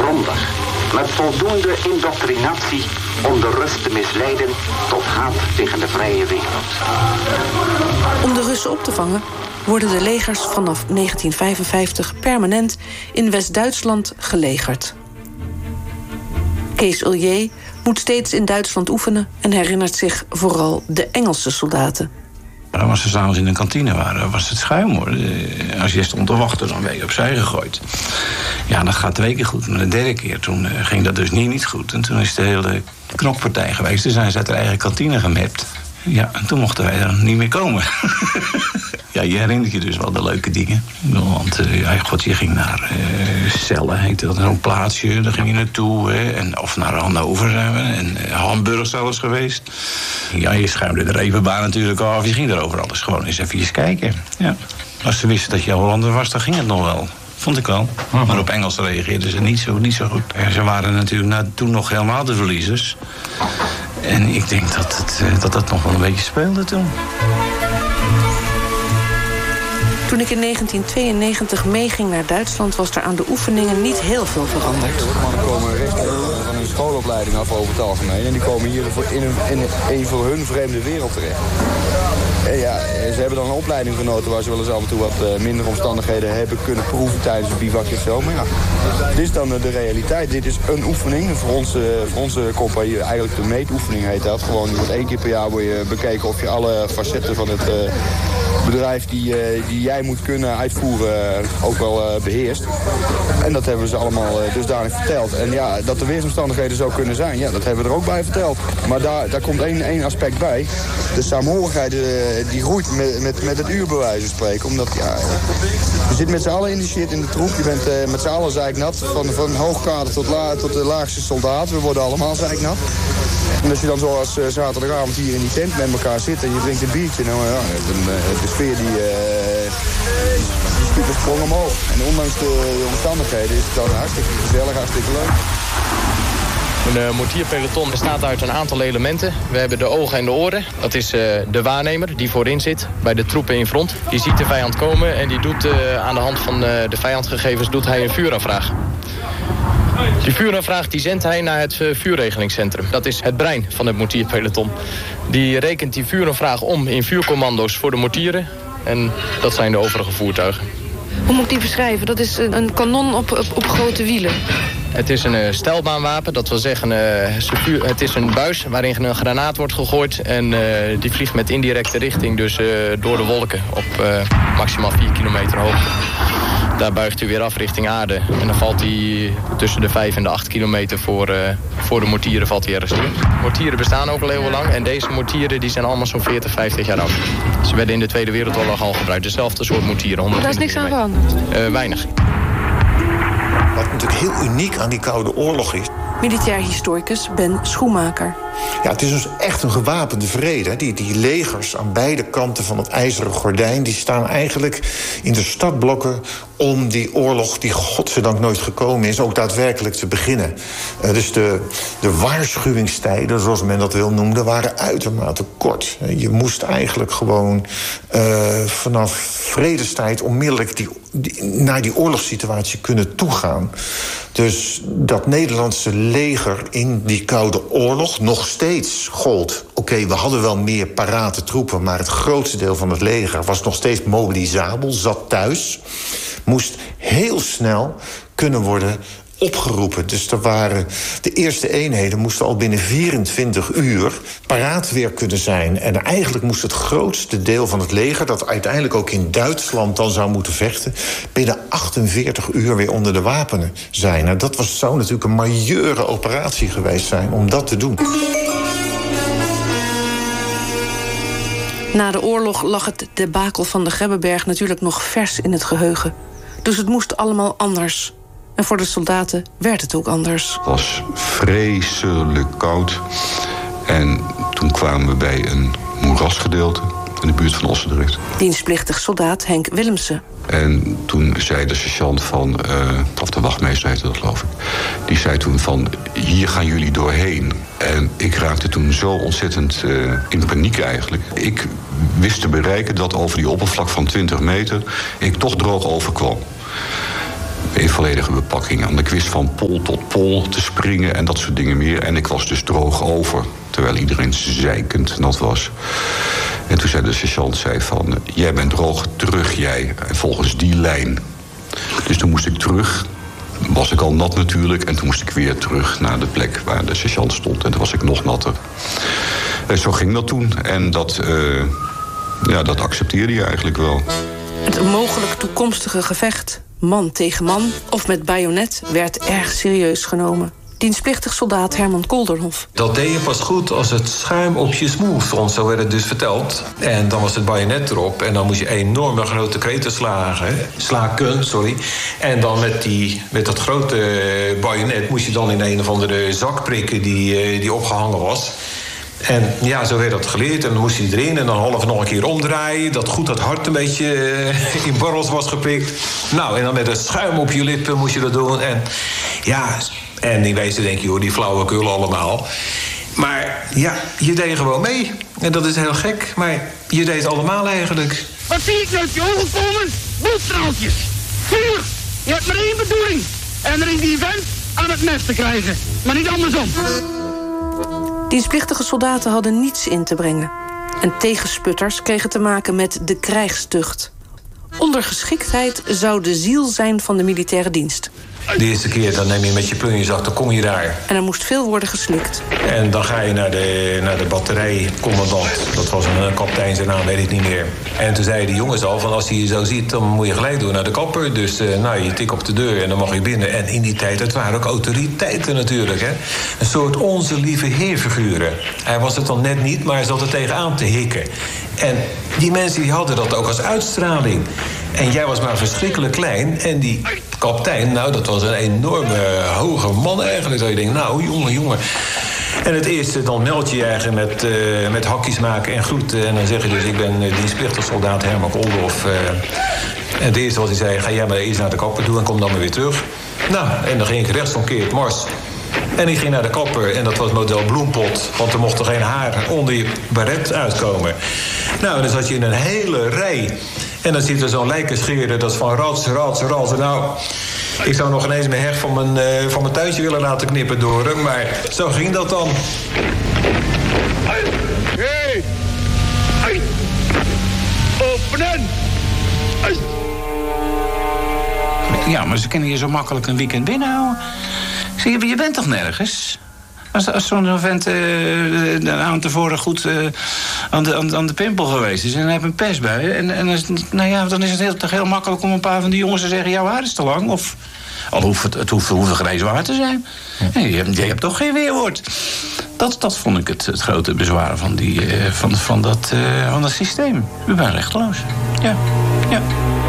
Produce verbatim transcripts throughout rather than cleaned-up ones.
grondig, met voldoende indoctrinatie om de Rus te misleiden tot haat tegen de vrije wereld. Om de Russen op te vangen worden de legers vanaf negentien vijfenvijftig permanent in West-Duitsland gelegerd. Kees Uljee moet steeds in Duitsland oefenen en herinnert zich vooral de Engelse soldaten. Dan was ze s'avonds in de kantine, waar, was het schuim hoor. Als je stond te wachten, dan werd je opzij gegooid. Ja, dat gaat twee keer goed. Maar de derde keer, toen uh, ging dat dus niet, niet goed. En toen is de hele knokpartij geweest. Toen zijn ze uit de eigen kantine gemapt. Ja, en toen mochten wij er niet meer komen. Ja, je herinnert je dus wel de leuke dingen. Want uh, ja, god, je ging naar uh, Cellen, heette dat, zo'n plaatsje. Daar ging je naartoe. Hè, en, of naar Hannover zijn we. En uh, Hamburg zelfs geweest. Ja, je schuimde de repenbaan natuurlijk af. Je ging er overal dus gewoon eens even kijken. Ja. Als ze wisten dat je Hollander was, dan ging het nog wel. Vond ik wel. Uh-huh. Maar op Engels reageerden ze niet zo, niet zo goed. Ja, ze waren natuurlijk nou, toen nog helemaal de verliezers. En ik denk dat het, dat het nog wel een beetje speelde toen. Toen ik in negentien tweeënnegentig meeging naar Duitsland, was er aan de oefeningen niet heel veel veranderd. De mannen komen recht van hun schoolopleiding af over het algemeen. En die komen hier in een, in een voor hun vreemde wereld terecht. En ja, ze hebben dan een opleiding genoten waar ze wel eens af en toe wat minder omstandigheden hebben kunnen proeven tijdens het bivakje of zo. Maar ja, dit is dan de realiteit. Dit is een oefening. Voor onze, voor onze compagnie, eigenlijk de meetoefening heet dat. Gewoon je wordt één keer per jaar word je bekeken of je alle facetten van het uh, bedrijf die, uh, die jij moet kunnen uitvoeren ook wel uh, beheerst. En dat hebben ze allemaal uh, dusdanig verteld. En ja, dat er weersomstandigheden zo kunnen zijn, ja, dat hebben we er ook bij verteld. Maar daar, daar komt één, één aspect bij. De saamhorigheid uh, die groeit met, met, met het uur bij wijze van spreken. Omdat, ja, je zit met z'n allen in de shit in de troep. Je bent uh, met z'n allen zeiknat. Van, van hoogkader tot, la, tot de laagste soldaat. We worden allemaal zeiknat. En als je dan zoals uh, zaterdagavond hier in die tent met elkaar zit en je drinkt een biertje, nou ja, de, de sfeer die, uh, die schiet een sprong omhoog. En ondanks de, de omstandigheden is het dan hartstikke gezellig, hartstikke leuk. Een uh, mortierpeloton bestaat uit een aantal elementen. We hebben de ogen en de oren. Dat is uh, de waarnemer die voorin zit bij de troepen in front. Die ziet de vijand komen en die doet uh, aan de hand van uh, de vijandgegevens doet hij een vuuraanvraag. Die vuuraanvraag die zendt hij naar het uh, vuurregelingscentrum. Dat is het brein van het mortierpeloton. Die rekent die vuuraanvraag om in vuurcommando's voor de mortieren. En dat zijn de overige voertuigen. Hoe moet ik die beschrijven? Dat is een, een kanon op, op, op grote wielen. Het is een uh, stijlbaanwapen, dat wil zeggen, uh, het is een buis waarin een granaat wordt gegooid. En uh, die vliegt met indirecte richting, dus uh, door de wolken op uh, maximaal vier kilometer hoogte. Daar buigt hij weer af richting aarde. En dan valt hij tussen de vijf en de acht kilometer voor, uh, voor de mortieren valt hij ergens neer. Mortieren bestaan ook al eeuwenlang en deze mortieren die zijn allemaal zo'n veertig, vijftig jaar oud. Ze werden in de Tweede Wereldoorlog al gebruikt, dezelfde soort mortieren. Daar is niks aan veranderd? Uh, weinig. Wat natuurlijk heel uniek aan die Koude Oorlog is. Militair historicus Ben Schoenmaker. Ja, het is dus echt een gewapende vrede. Die, die legers aan beide kanten van het ijzeren gordijn, die staan eigenlijk in de startblokken om die oorlog, die godzijdank nooit gekomen is, ook daadwerkelijk te beginnen. Uh, dus de, de waarschuwingstijden, zoals men dat wil noemde, waren uitermate kort. Uh, je moest eigenlijk gewoon uh, vanaf vredestijd onmiddellijk die, die, naar die oorlogssituatie kunnen toegaan. Dus dat Nederlandse leger in die Koude Oorlog nog steeds gold. Oké, okay, we hadden wel meer parate troepen, maar het grootste deel van het leger was nog steeds mobilisabel, zat thuis, moest heel snel kunnen worden opgeroepen. Dus er waren, de eerste eenheden moesten al binnen vierentwintig uur paraat weer kunnen zijn. En eigenlijk moest het grootste deel van het leger, dat uiteindelijk ook in Duitsland dan zou moeten vechten, binnen achtenveertig uur weer onder de wapenen zijn. Nou, dat was, zou natuurlijk een majeure operatie geweest zijn om dat te doen. Na de oorlog lag het debakel van de Grebbeberg natuurlijk nog vers in het geheugen. Dus het moest allemaal anders. En voor de soldaten werd het ook anders. Het was vreselijk koud. En toen kwamen we bij een moerasgedeelte in de buurt van Ossendrecht. Dienstplichtig soldaat Henk Willemsen. En toen zei de sergeant van, uh, of de wachtmeester heette dat geloof ik, die zei toen van, hier gaan jullie doorheen. En ik raakte toen zo ontzettend uh, in paniek eigenlijk. Ik wist te bereiken dat over die oppervlak van twintig meter ik toch droog overkwam. in volledige bepakking aan de kwist van pol tot pol te springen en dat soort dingen meer. En ik was dus droog over, terwijl iedereen zeikend nat was. En toen zei de sergeant zei van, jij bent droog, terug jij. En volgens die lijn. Dus toen moest ik terug. Was ik al nat natuurlijk. En toen moest ik weer terug naar de plek waar de sergeant stond. En toen was ik nog natter. En zo ging dat toen. En dat, uh, ja, dat accepteerde je eigenlijk wel. Het mogelijk toekomstige gevecht, man tegen man of met bajonet, werd erg serieus genomen. Dienstplichtig soldaat Herman Kolderhof. Dat deed je pas goed als het schuim op je smoel stond, zo werd het dus verteld. En dan was het bajonet erop en dan moest je enorme grote kreten slagen, slaken, sorry. En dan met, die, met dat grote bajonet moest je dan in een of andere zak prikken die, die opgehangen was. En ja, zo werd dat geleerd. En dan moest hij erin en dan half nog een keer omdraaien. Dat goed dat hart een beetje in borrels was geprikt. Nou, en dan met het schuim op je lippen moest je dat doen. En ja, en in wezen denk je, hoor, die flauwekul allemaal. Maar ja, je deed gewoon mee. En dat is heel gek, maar je deed het allemaal eigenlijk. Wat zie ik uit je ogen komen? Bloedstraaltjes. Vuur! Je hebt maar één bedoeling. En er is die vent aan het mes te krijgen. Maar niet andersom. Dienstplichtige soldaten hadden niets in te brengen. En tegensputters kregen te maken met de krijgstucht. Ondergeschiktheid zou de ziel zijn van de militaire dienst. De eerste keer dan neem je met je plunjezak, dan kom je daar. En er moest veel worden geslikt. En dan ga je naar de, naar de batterijcommandant. Dat was een kapitein, zijn naam weet ik niet meer. En toen zeiden die jongens al, van als hij je zo ziet, dan moet je gelijk door naar de kapper. Dus uh, nou, je tik op de deur en dan mag je binnen. En in die tijd, het waren ook autoriteiten natuurlijk. Hè? Een soort onze lieve heerfiguren. Hij was het dan net niet, maar hij zat er tegenaan te hikken. En die mensen die hadden dat ook als uitstraling. En jij was maar verschrikkelijk klein. En die kapitein, nou, dat was een enorme hoge man eigenlijk. Dat je denkt, nou, jongen, jongen. En het eerste, dan meld je je eigenlijk met, uh, met hakjes maken en groeten. En dan zeg je dus, ik ben uh, dienstplichtig soldaat Herman Kolderhof. Uh, en het eerste wat hij zei, ga jij maar eerst naar de kapper toe en kom dan maar weer terug. Nou, en dan ging ik rechtsomkeerd mars. En ik ging naar de kapper en dat was model bloempot. Want er mocht er geen haar onder je baret uitkomen. Nou, dan zat je in een hele rij. En dan zit er zo'n lijkenscheerder, dat is van rats, rats, rats. Nou, ik zou nog ineens mijn heg van mijn, uh, van mijn tuintje willen laten knippen door hem. Maar zo ging dat dan. Hey! Hey! Openen! Hey! Ja, maar ze kunnen je zo makkelijk een weekend binnenhouden. Zie je, je bent toch nergens? Als, als zo'n vent uh, een aan tevoren goed uh, aan, de, aan, aan de pimpel geweest is en hij heeft een pestbui. En, en nou ja, dan is het heel, toch heel makkelijk om een paar van die jongens te zeggen, jouw haar is te lang. Of al hoeft het, het hoeft, hoeft geen zwaar te zijn. Ja. Je, hebt, je hebt toch geen weerwoord. Dat, dat vond ik het, het grote bezwaar van, die, uh, van, van, dat, uh, van dat systeem. U bent rechteloos. Ja, ja.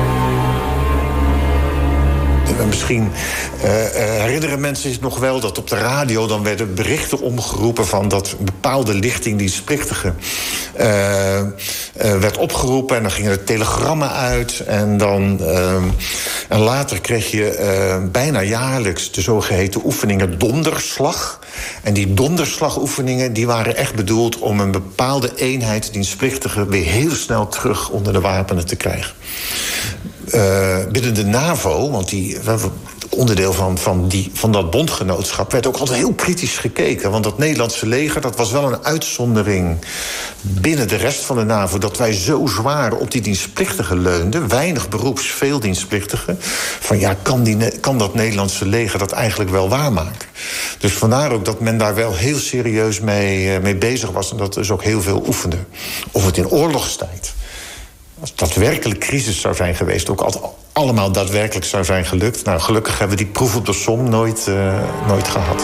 Misschien uh, uh, herinneren mensen zich nog wel dat op de radio dan werden berichten omgeroepen van dat een bepaalde lichting dienstplichtigen uh, uh, werd opgeroepen en dan gingen er telegrammen uit en dan uh, en later kreeg je uh, bijna jaarlijks de zogeheten oefeningen donderslag. En die donderslagoefeningen die waren echt bedoeld om een bepaalde eenheid dienstplichtigen weer heel snel terug onder de wapenen te krijgen. Uh, binnen de NAVO, want die onderdeel van, van, die, van dat bondgenootschap, werd ook altijd heel kritisch gekeken. Want dat Nederlandse leger, dat was wel een uitzondering binnen de rest van de NAVO, dat wij zo zwaar op die dienstplichtigen leunden. Weinig beroeps, veel dienstplichtigen. Van ja, kan, die, kan dat Nederlandse leger dat eigenlijk wel waarmaken? Dus vandaar ook dat men daar wel heel serieus mee, mee bezig was en dat dus ook heel veel oefende. Of het in oorlogstijd, als daadwerkelijk crisis zou zijn geweest, ook altijd allemaal daadwerkelijk zou zijn gelukt. Nou, gelukkig hebben we die proef op de som nooit, uh, nooit gehad.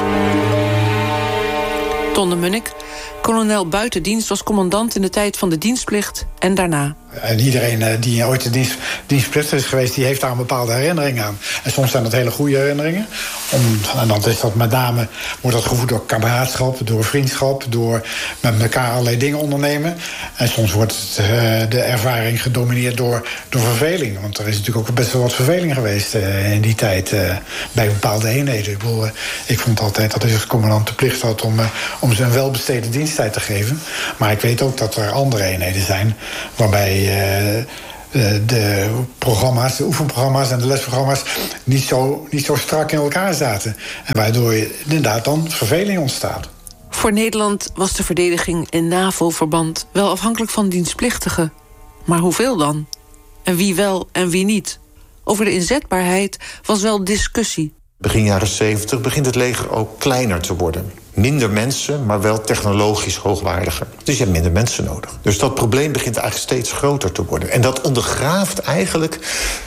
Ton de Munnik, kolonel buitendienst, was commandant in de tijd van de dienstplicht en daarna. En iedereen uh, die ooit de dienst, dienstplichtig is geweest, die heeft daar een bepaalde herinnering aan. En soms zijn dat hele goede herinneringen. Om, en dan is dat met name, wordt dat gevoed door kameraadschap, door vriendschap, door met elkaar allerlei dingen ondernemen. En soms wordt het, uh, de ervaring gedomineerd door, door verveling. Want er is natuurlijk ook best wel wat verveling geweest uh, in die tijd uh, bij bepaalde eenheden. Ik bedoel, uh, ik vond altijd dat hij als commandant de plicht had om, uh, om ze een welbesteden diensttijd te geven. Maar ik weet ook dat er andere eenheden zijn waarbij Uh, de, de programma's, de oefenprogramma's en de lesprogramma's niet zo, niet zo strak in elkaar zaten. En waardoor je inderdaad dan verveling ontstaat. Voor Nederland was de verdediging in NAVO-verband wel afhankelijk van dienstplichtigen. Maar hoeveel dan? En wie wel en wie niet? Over de inzetbaarheid was wel discussie. Begin jaren zeventig begint het leger ook kleiner te worden. Minder mensen, maar wel technologisch hoogwaardiger. Dus je hebt minder mensen nodig. Dus dat probleem begint eigenlijk steeds groter te worden. En dat ondergraaft eigenlijk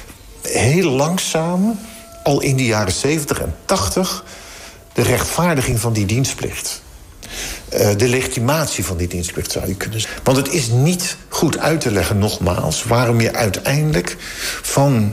heel langzaam, al in de jaren zeventig en tachtig... de rechtvaardiging van die dienstplicht. Uh, de legitimatie van die dienstplicht, zou je kunnen zeggen. Want het is niet goed uit te leggen, nogmaals, waarom je uiteindelijk van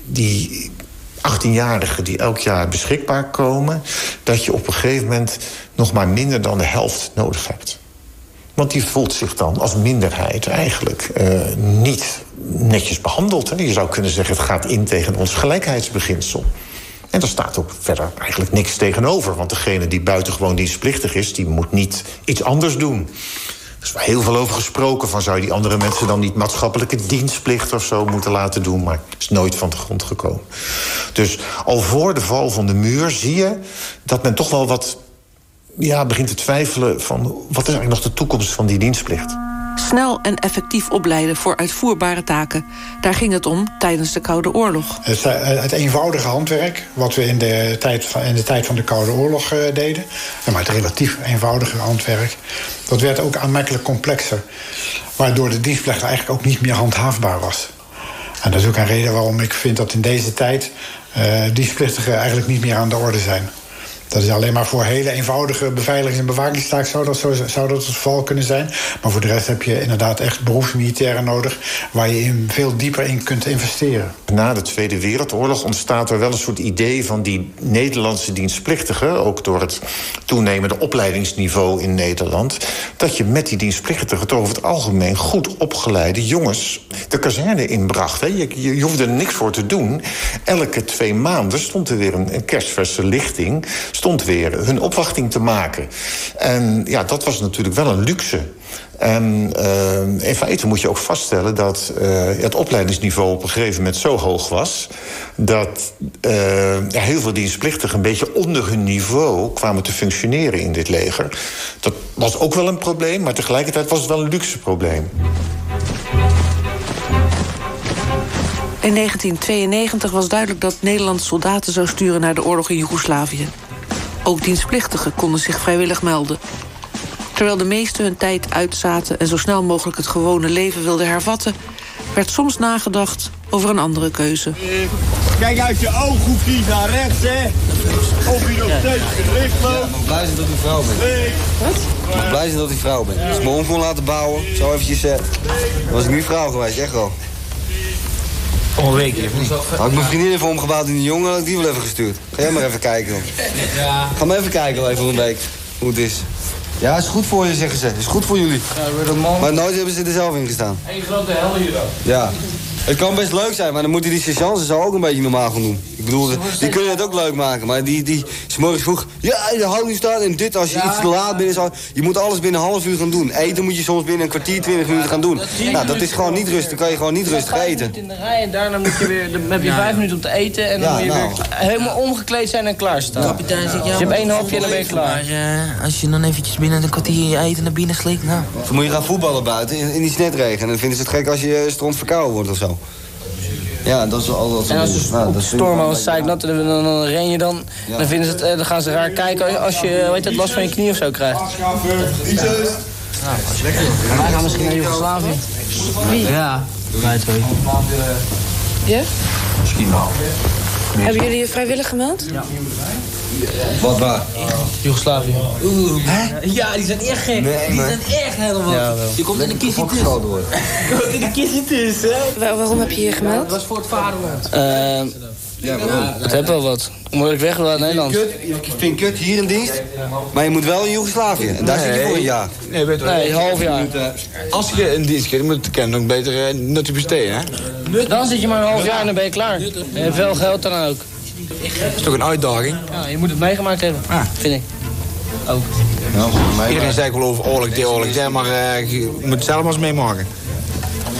die achttienjarigen die elk jaar beschikbaar komen, dat je op een gegeven moment nog maar minder dan de helft nodig hebt. Want die voelt zich dan als minderheid eigenlijk uh, niet netjes behandeld. Hè. Je zou kunnen zeggen, het gaat in tegen ons gelijkheidsbeginsel. En daar staat ook verder eigenlijk niks tegenover. Want degene die buitengewoon dienstplichtig is, die moet niet iets anders doen. Er is wel heel veel over gesproken van, zou je die andere mensen dan niet maatschappelijke dienstplicht of zo moeten laten doen, maar het is nooit van de grond gekomen. Dus al voor de val van de muur zie je dat men toch wel wat ja, begint te twijfelen van wat is eigenlijk nog de toekomst van die dienstplicht. Snel en effectief opleiden voor uitvoerbare taken. Daar ging het om tijdens de Koude Oorlog. Het, het eenvoudige handwerk, wat we in de tijd van, in de, tijd van de Koude Oorlog uh, deden, maar het relatief eenvoudige handwerk, dat werd ook aanmerkelijk complexer. Waardoor de dienstplicht eigenlijk ook niet meer handhaafbaar was. En dat is ook een reden waarom ik vind dat in deze tijd uh, dienstplichtigen eigenlijk niet meer aan de orde zijn. Dat is alleen maar voor hele eenvoudige beveiligings- en bewakingstaak zou dat, zo, zou dat het geval kunnen zijn. Maar voor de rest heb je inderdaad echt beroepsmilitairen nodig, waar je in veel dieper in kunt investeren. Na de Tweede Wereldoorlog ontstaat er wel een soort idee van die Nederlandse dienstplichtigen, ook door het toenemende opleidingsniveau in Nederland, dat je met die dienstplichtigen toch over het algemeen goed opgeleide jongens de kazerne inbracht. Hè. Je, je, je hoefde er niks voor te doen. Elke twee maanden stond er weer een, een kerstverse lichting, stond weer hun opwachting te maken. En ja, dat was natuurlijk wel een luxe. En uh, in feite moet je ook vaststellen dat uh, het opleidingsniveau op een gegeven moment zo hoog was, dat uh, heel veel dienstplichtigen een beetje onder hun niveau kwamen te functioneren in dit leger. Dat was ook wel een probleem, maar tegelijkertijd was het wel een luxe probleem. In negentien tweeënnegentig was duidelijk dat Nederland soldaten zou sturen naar de oorlog in Joegoslavië. Ook dienstplichtigen konden zich vrijwillig melden. Terwijl de meesten hun tijd uitzaten en zo snel mogelijk het gewone leven wilden hervatten, werd soms nagedacht over een andere keuze. Kijk uit je ooghoekjes naar rechts, hè. Of je nog steeds gericht loopt. Ik mag blij zijn dat u vrouw bent. Wat? Ik mag blij zijn dat u vrouw bent. Als ik me om kon laten bouwen, zo eventjes, uh, was ik nu vrouw geweest, echt wel. Om een weekje. Had ik mijn vriendin even omgebouwd in die jongen, had ik die wel even gestuurd. Ga jij maar even kijken dan. Ja. Ga maar even kijken wel even een week, hoe het is. Ja, is goed voor je, zeggen ze. Is goed voor jullie. Ja, man. Maar nooit hebben ze er zelf in gestaan. Eén grote hel hier dan. Ja. Het kan best leuk zijn, maar dan moeten die sergeants zo ook een beetje normaal gaan doen. Ik bedoel, die kunnen het ook leuk maken, maar die, die is morgens vroeg, ja, in de houding staan en dit, als je ja, iets te laat bent, ja. Je moet alles binnen een half uur gaan doen. Eten moet je soms binnen een kwartier, twintig minuten gaan doen. Dat nou, dat is gewoon niet rustig, dan kan je gewoon niet rustig eten. In de rij en daarna moet je weer, dan heb je vijf minuten om te eten en dan ja, moet je nou. weer helemaal omgekleed zijn en klaarstaan. Kapitein zegt, ja, dus je hebt één halfje en dan ben je klaar. Maar uh, als je dan eventjes binnen een kwartier je eten naar binnen slikt, nou. Dan moet je gaan voetballen buiten in, in die snetregen en dan vinden ze het gek als je stront verkouden wordt of zo. Ja, dat is al dat. En als ze nou, stormen als zeiknat, dan, dan, dan ren je dan. Ja. Dan, vinden ze het, dan gaan ze raar kijken als je weet het, last van je knie of zo krijgt. Nou, lekker. Wij gaan misschien naar Joegoslavië. Wie? Ja, wij twee. Ja? Misschien wel. Hebben jullie je vrijwillig gemeld? Ja. Wat waar? Joegoslavië. Oeh, hè? Ja, die zijn echt gek. Nee, die nee. zijn echt helemaal. Ja, wel. Je komt in de kistje tussen. Je komt in de kistje tussen, hè? Waar, waarom heb je je gemeld? Dat was voor het vaderland. Uh, ja, waarom? Het heeft wel wat. Moet ik weg wel uit Nederland. Ik vind kut hier in dienst, maar je moet wel in Joegoslavië. En daar nee. zit je voor een jaar. Nee, weet nee, een half jaar. Moet, uh, als je in dienst gaat, moet je kennen ook beter uh, nut te besteden, hè? Dan zit je maar een half jaar en dan ben je klaar. En veel geld dan ook. Dat is toch een uitdaging? Ja, je moet het meegemaakt hebben, ah. vind ik. Ook. Ja, iedereen zei wel over oorlog, die oorlog, maar uh, je moet het zelf maar eens meemaken.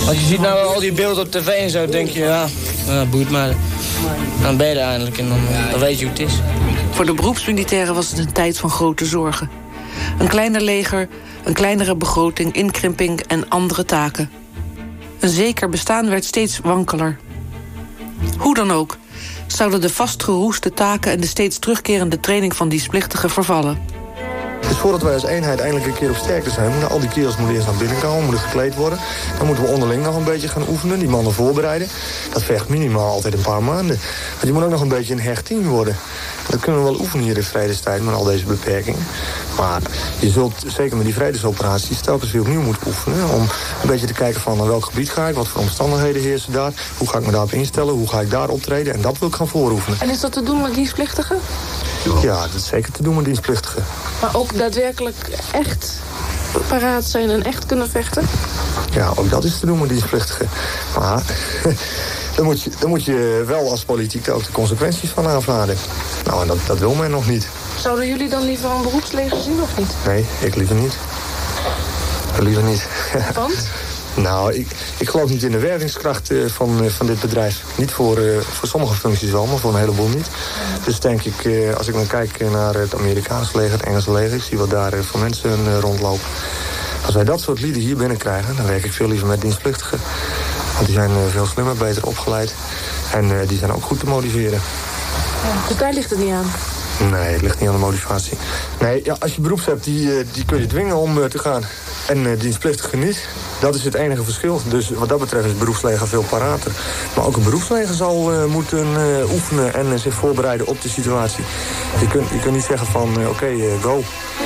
Want je ziet nou al die beelden op tv en zo, denk je, ja, nou, boeit maar. Dan ben je er eindelijk en dan, dan weet je hoe het is. Voor de beroepsmilitairen was het een tijd van grote zorgen. Een kleiner leger, een kleinere begroting, inkrimping en andere taken. Een zeker bestaan werd steeds wankeler. Hoe dan ook, zouden de vastgeroeste taken en de steeds terugkerende training van dienstplichtigen vervallen. Dus voordat wij als eenheid eindelijk een keer op sterkte zijn, moeten al die kerels moeten eerst naar binnen komen, moeten gekleed worden. Dan moeten we onderling nog een beetje gaan oefenen, die mannen voorbereiden. Dat vergt minimaal altijd een paar maanden. Want je moet ook nog een beetje een hecht team worden. Dat kunnen we wel oefenen hier in vredestijd met al deze beperkingen. Maar je zult zeker met die vredesoperaties telkens weer opnieuw moeten oefenen. Om een beetje te kijken van naar welk gebied ga ik, wat voor omstandigheden heersen daar. Hoe ga ik me daarop instellen, hoe ga ik daar optreden. En dat wil ik gaan vooroefenen. En is dat te doen met dienstplichtigen? Ja, dat is zeker te doen met dienstplichtigen. Maar ook daadwerkelijk echt paraat zijn en echt kunnen vechten? Ja, ook dat is te doen met dienstplichtigen. Maar dan moet je, dan moet je wel als politiek ook de consequenties van aanvaarden. Nou, en dat, dat wil men nog niet. Zouden jullie dan liever een beroepsleger zien of niet? Nee, ik liever niet. Ik liever niet. Want? Nou, ik, ik geloof niet in de wervingskracht uh, van, uh, van dit bedrijf. Niet voor, uh, voor sommige functies wel, maar voor een heleboel niet. Dus denk ik, uh, als ik dan kijk naar het Amerikaanse leger, het Engelse leger, ik zie wat daar uh, voor mensen uh, rondlopen. Als wij dat soort lieden hier binnenkrijgen, dan werk ik veel liever met dienstplichtigen. Want die zijn uh, veel slimmer, beter opgeleid. En uh, die zijn ook goed te motiveren. Ja, dus daar ligt het niet aan? Nee, het ligt niet aan de motivatie. Nee, ja, als je beroeps hebt, die, uh, die kun je dwingen om uh, te gaan. En uh, dienstplichtigen niet. Dat is het enige verschil. Dus wat dat betreft is het beroepsleger veel parater. Maar ook een beroepsleger zal uh, moeten uh, oefenen en uh, zich voorbereiden op de situatie. Je kunt, je kunt niet zeggen van, uh, oké, okay, uh, go.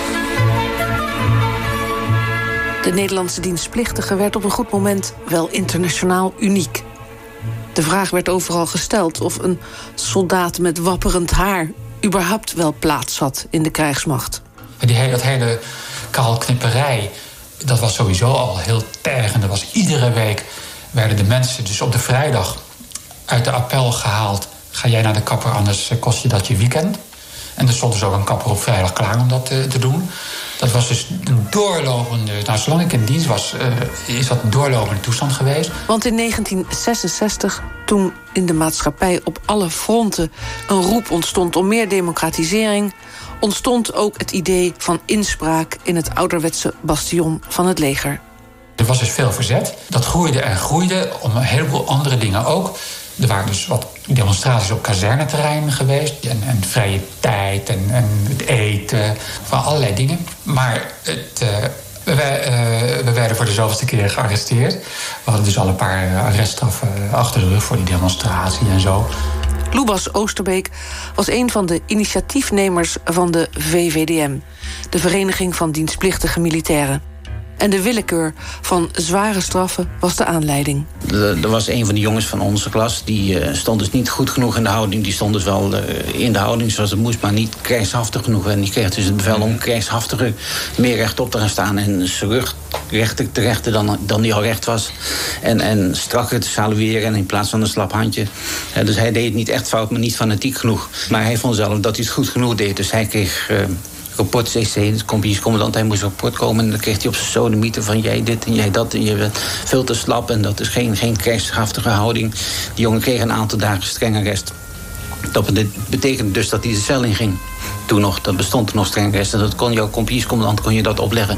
De Nederlandse dienstplichtige werd op een goed moment wel internationaal uniek. De vraag werd overal gesteld of een soldaat met wapperend haar überhaupt wel plaats had in de krijgsmacht. Die hele, dat hele kaalknipperij, dat was sowieso al heel tergend. Er was iedere week werden de mensen dus op de vrijdag uit de appel gehaald. Ga jij naar de kapper, anders kost je dat je weekend. En er stond dus ook een kapper op vrijdag klaar om dat te, te doen. Dat was dus een doorlopende... Nou, zolang ik in dienst was, uh, is dat een doorlopende toestand geweest. Want in negentien zesenzestig, toen in de maatschappij op alle fronten een roep ontstond om meer democratisering, ontstond ook het idee van inspraak in het ouderwetse bastion van het leger. Er was dus veel verzet. Dat groeide en groeide om een heleboel andere dingen ook. Er waren dus wat demonstraties op kazerneterrein geweest. En, en vrije tijd en, en het eten. Van allerlei dingen. Maar het, uh, we, uh, we werden voor de zoveelste keer gearresteerd. We hadden dus al een paar arreststraffen achter de rug voor die demonstratie en zo. Loebas Oosterbeek was een van de initiatiefnemers van de V V D M. De Vereniging van Dienstplichtige Militairen. En de willekeur van zware straffen was de aanleiding. Er was een van de jongens van onze klas, die uh, stond dus niet goed genoeg in de houding. Die stond dus wel uh, in de houding zoals het moest, maar niet krijgshaftig genoeg. En die kreeg dus het bevel om krijgshaftiger meer rechtop te gaan staan en zijn rug rechter te rechten dan, dan die al recht was. En, en strakker te salueren in plaats van een slap handje. Uh, dus hij deed het niet echt fout, maar niet fanatiek genoeg. Maar hij vond zelf dat hij het goed genoeg deed. Dus hij kreeg Uh, rapport C C, de compagniecommandant, hij moest rapport komen en dan kreeg hij op zijn sodemieten van jij dit en jij dat en je bent veel te slap en dat is geen, geen krijgshaftige houding. Die jongen kreeg een aantal dagen streng arrest. Dat betekende dus dat hij de cel in ging. Toen nog, dat bestond er nog streng arrest en dat kon jouw compagniecommandant kon je dat opleggen.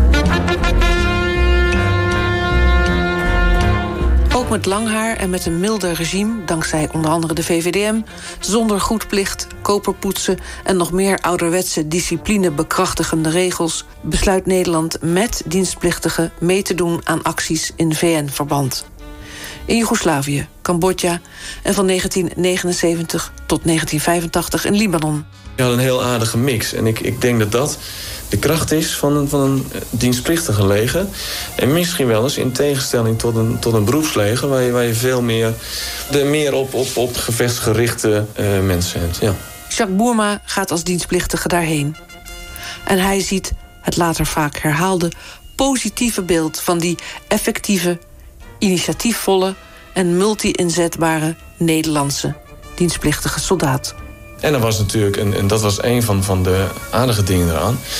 Ook met lang haar en met een milder regime, dankzij onder andere de V V D M, zonder goedplicht, koperpoetsen en nog meer ouderwetse discipline bekrachtigende regels, besluit Nederland met dienstplichtigen mee te doen aan acties in V N-verband. In Joegoslavië, Cambodja en van negentien negenenzeventig tot negentien vijfentachtig in Libanon. Je had een heel aardige mix en ik, ik denk dat dat de kracht is van een, van een dienstplichtige leger. En misschien wel eens in tegenstelling tot een, tot een beroepsleger, waar je, waar je veel meer, de meer op, op, op gevechtsgerichte uh, mensen hebt. Ja. Jacques Boerma gaat als dienstplichtige daarheen. En hij ziet het later vaak herhaalde positieve beeld van die effectieve, initiatiefvolle en multi-inzetbare Nederlandse dienstplichtige soldaat. En dat was natuurlijk, en, en dat was een van, van de aardige dingen eraan,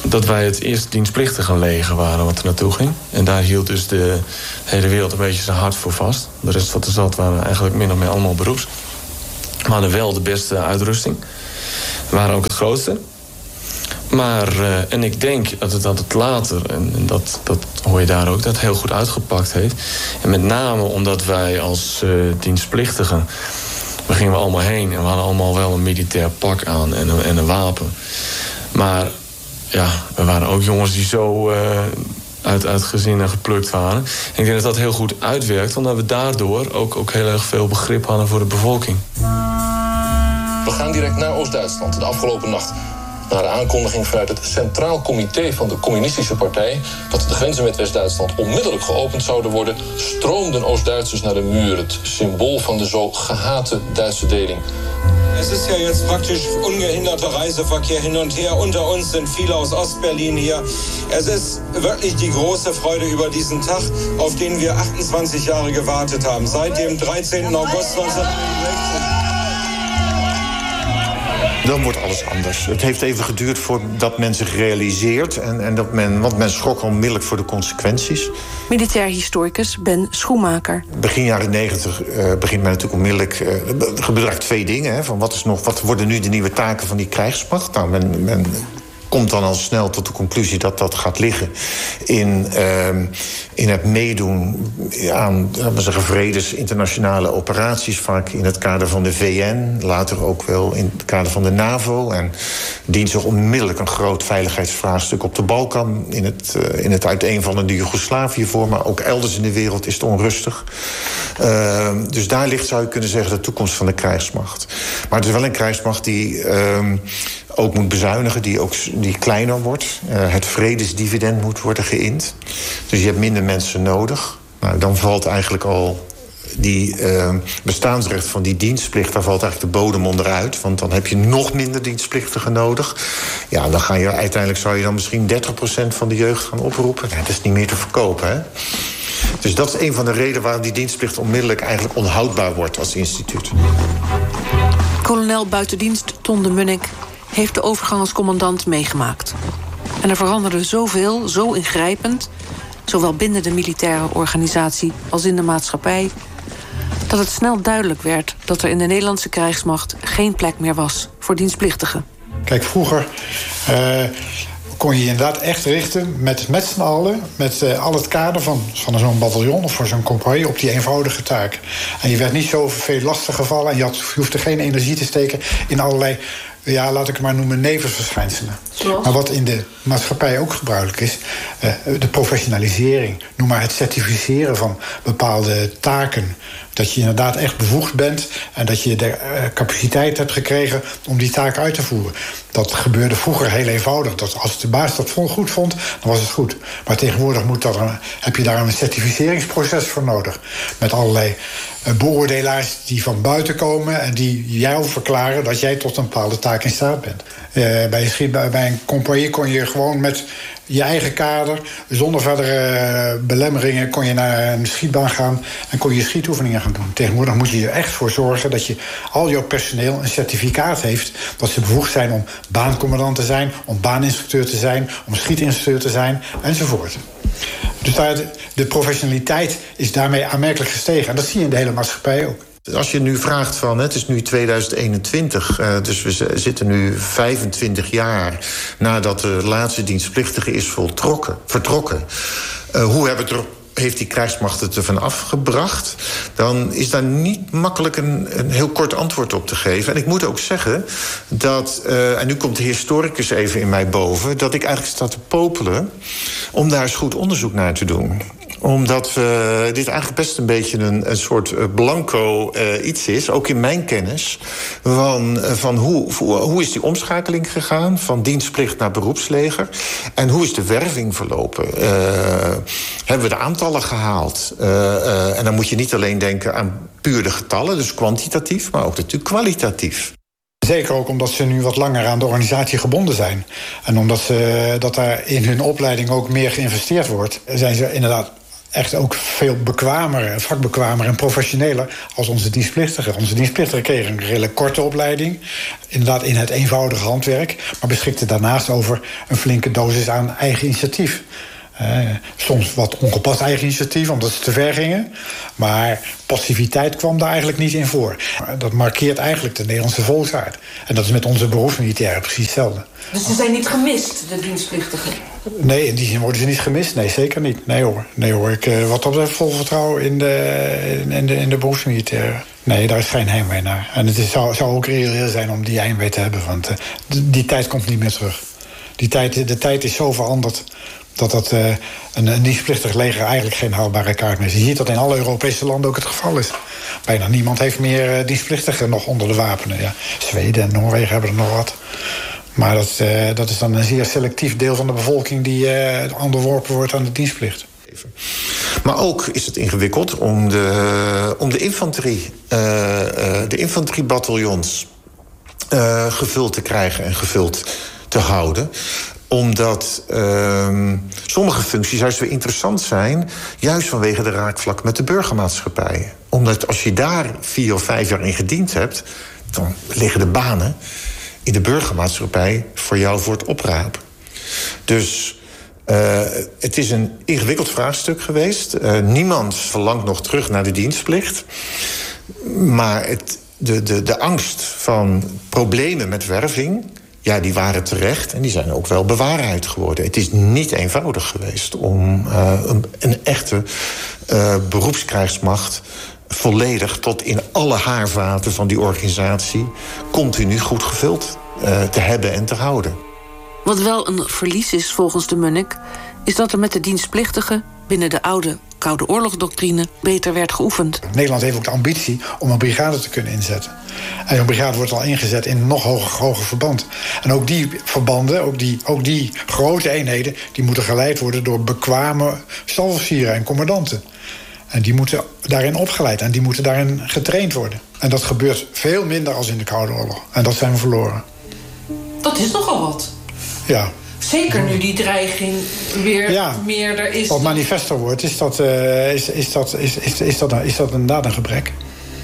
dat wij het eerste dienstplichtige leger waren wat er naartoe ging. En daar hield dus de hele wereld een beetje zijn hart voor vast. De rest van de stad waren eigenlijk min of meer allemaal beroeps. We hadden wel de beste uitrusting. We waren ook het grootste. Maar, uh, en ik denk dat het, dat het later, en, en dat, dat hoor je daar ook, dat het heel goed uitgepakt heeft. En met name omdat wij als uh, dienstplichtigen, we gingen we allemaal heen en we hadden allemaal wel een militair pak aan en een, en een wapen. Maar ja, we waren ook jongens die zo uh, uit, uit gezinnen geplukt waren. En ik denk dat dat heel goed uitwerkt, omdat we daardoor ook, ook heel erg veel begrip hadden voor de bevolking. We gaan direct naar Oost-Duitsland. De afgelopen nacht, na de aankondiging vanuit het Centraal Comité van de Communistische Partij dat de grenzen met West-Duitsland onmiddellijk geopend zouden worden, stroomden Oost-Duitsers naar de muur, het symbool van de zo gehate Duitse deling. Es ist ja jetzt praktisch ungehinderter Reiseverkehr hin und her. Unter uns sind viele aus Ostberlin hier. Es ist wirklich die große Freude über diesen Tag, auf den wir achtundzwanzig Jahre gewartet haben. Seit dem dreizehnten August negenzehnhonderdsechsundnegenzig. Dan wordt alles anders. Het heeft even geduurd voordat men zich realiseert. En, en dat men, want men schrok onmiddellijk voor de consequenties. Militair historicus Ben Schoenmaker. Begin jaren negentig uh, begint men natuurlijk onmiddellijk... Uh, er gebeuren twee dingen. Hè, van wat, is nog, wat worden nu de nieuwe taken van die krijgsmacht? Nou, men... men komt dan al snel tot de conclusie dat dat gaat liggen in, uh, in het meedoen aan we zeggen, vredes internationale operaties, vaak in het kader van de V N, later ook wel in het kader van de NAVO. En dient zich onmiddellijk een groot veiligheidsvraagstuk op de Balkan, in het, uh, in het uiteenvallende Joegoslavië voor, maar ook elders in de wereld is het onrustig. Uh, dus daar ligt, zou je kunnen zeggen, de toekomst van de krijgsmacht. Maar het is wel een krijgsmacht die uh, ook moet bezuinigen, die ook die kleiner wordt. Uh, het vredesdividend moet worden geïnd. Dus je hebt minder mensen nodig. Nou, dan valt eigenlijk al die uh, bestaansrecht van die dienstplicht, daar valt eigenlijk de bodem onderuit. Want dan heb je nog minder dienstplichtigen nodig. Ja, dan ga je uiteindelijk zou je dan misschien dertig procent van de jeugd gaan oproepen. Nou, dat is niet meer te verkopen, hè? Dus dat is een van de redenen waarom die dienstplicht onmiddellijk eigenlijk onhoudbaar wordt als instituut. Kolonel buitendienst Ton de Munnik heeft de overgang als commandant meegemaakt. En er veranderde zoveel, zo ingrijpend, zowel binnen de militaire organisatie als in de maatschappij, dat het snel duidelijk werd dat er in de Nederlandse krijgsmacht geen plek meer was voor dienstplichtigen. Kijk, vroeger uh, kon je je inderdaad echt richten met, met z'n allen, met uh, al het kader van, van zo'n bataljon of voor zo'n compagnie op die eenvoudige taak. En je werd niet zo veel lastig gevallen en je, had, je hoefde geen energie te steken in allerlei, ja, laat ik het maar noemen, nevenverschijnselen. Zoals? Maar wat in de maatschappij ook gebruikelijk is, uh, de professionalisering. Noem maar het certificeren van bepaalde taken. Dat je inderdaad echt bevoegd bent en dat je de uh, capaciteit hebt gekregen om die taak uit te voeren. Dat gebeurde vroeger heel eenvoudig. Dat als de baas dat goed vond, dan was het goed. Maar tegenwoordig moet dat een, heb je daar een certificeringsproces voor nodig. Met allerlei uh, beoordelaars die van buiten komen en die jou verklaren dat jij tot een bepaalde taak in staat bent. Uh, bij, een schiet, bij een compagnie kon je gewoon met je eigen kader, zonder verdere belemmeringen, kon je naar een schietbaan gaan en kon je schietoefeningen gaan doen. Tegenwoordig moet je er echt voor zorgen dat je al jouw personeel een certificaat heeft, dat ze bevoegd zijn om baancommandant te zijn, om baaninstructeur te zijn, om schietinstructeur te zijn, enzovoort. Dus daar, de professionaliteit is daarmee aanmerkelijk gestegen. En dat zie je in de hele maatschappij ook. Als je nu vraagt van, het is nu tweeduizend eenentwintig, uh, dus we zitten nu vijfentwintig jaar nadat de laatste dienstplichtige is voltrokken, vertrokken. Uh, hoe hebben we het er, heeft die krijgsmacht het ervan afgebracht? Dan is daar niet makkelijk een, een heel kort antwoord op te geven. En ik moet ook zeggen dat, uh, en nu komt de historicus even in mij boven, dat ik eigenlijk sta te popelen om daar eens goed onderzoek naar te doen. Omdat uh, dit eigenlijk best een beetje een, een soort blanco uh, iets is, ook in mijn kennis, van, uh, van hoe, hoe is die omschakeling gegaan van dienstplicht naar beroepsleger en hoe is de werving verlopen? Uh, hebben we de aantallen gehaald? Uh, uh, en dan moet je niet alleen denken aan puur de getallen, dus kwantitatief, maar ook natuurlijk kwalitatief. Zeker ook omdat ze nu wat langer aan de organisatie gebonden zijn. En omdat ze, dat daar in hun opleiding ook meer geïnvesteerd wordt, zijn ze inderdaad echt ook veel bekwamer, vakbekwamer en professioneler als onze dienstplichtigen. Onze dienstplichtigen kregen een redelijk korte opleiding, inderdaad in het eenvoudige handwerk, maar beschikten daarnaast over een flinke dosis aan eigen initiatief. Uh, soms wat ongepast eigen initiatief, omdat ze te ver gingen. Maar passiviteit kwam daar eigenlijk niet in voor. Dat markeert eigenlijk de Nederlandse volksaard. En dat is met onze beroepsmilitairen precies hetzelfde. Dus ze zijn niet gemist, de dienstplichtigen? Nee, in die zin worden ze niet gemist. Nee, zeker niet. Nee hoor. Nee, hoor. Ik, uh, wat dat betreft vol vertrouwen in de, in, de, in de beroepsmilitairen. Nee, daar is geen heimwee naar. En het is, zou, zou ook reëel zijn om die heimwee te hebben. Want uh, die, die tijd komt niet meer terug. Die tijd, de tijd is zo veranderd dat dat uh, een, een dienstplichtig leger eigenlijk geen houdbare kaart meer is. Je ziet dat in alle Europese landen ook het geval is. Bijna niemand heeft meer uh, dienstplichtigen nog onder de wapenen. Ja, Zweden en Noorwegen hebben er nog wat. Maar dat, uh, dat is dan een zeer selectief deel van de bevolking die uh, onderworpen wordt aan de dienstplicht. Maar ook is het ingewikkeld om de, om de infanterie, uh, uh, de infanteriebataljons uh, gevuld te krijgen en gevuld te houden. Omdat uh, sommige functies juist weer interessant zijn, juist vanwege de raakvlak met de burgermaatschappij. Omdat als je daar vier of vijf jaar in gediend hebt, dan liggen de banen in de burgermaatschappij voor jou voor het oprapen. Dus uh, het is een ingewikkeld vraagstuk geweest. Uh, niemand verlangt nog terug naar de dienstplicht. Maar het, de, de, de angst van problemen met werving, ja, die waren terecht en die zijn ook wel bewaarheid geworden. Het is niet eenvoudig geweest om uh, een, een echte uh, beroepskrijgsmacht volledig tot in alle haarvaten van die organisatie continu goed gevuld uh, te hebben en te houden. Wat wel een verlies is volgens de Munnik, is dat er met de dienstplichtigen binnen de oude Koude Oorlogsdoctrine beter werd geoefend. Nederland heeft ook de ambitie om een brigade te kunnen inzetten. En zo'n brigade wordt al ingezet in een nog hoger, hoger verband. En ook die verbanden, ook die, ook die grote eenheden, die moeten geleid worden door bekwame stalofficieren en commandanten. En die moeten daarin opgeleid en die moeten daarin getraind worden. En dat gebeurt veel minder als in de Koude Oorlog. En dat zijn we verloren. Dat is nogal wat. Ja. Zeker nu die dreiging weer ja, meer er is. Wat manifester wordt, is dat, uh, is, is, dat, is, is, is, dat, is dat inderdaad een gebrek.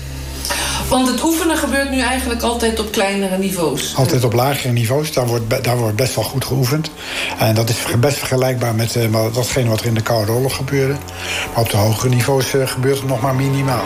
Want het oefenen gebeurt nu eigenlijk altijd op kleinere niveaus. Altijd op lagere niveaus, daar wordt, daar wordt best wel goed geoefend. En dat is best vergelijkbaar met uh, datgene wat er in de Koude Oorlog gebeurde. Maar op de hogere niveaus uh, gebeurt het nog maar minimaal.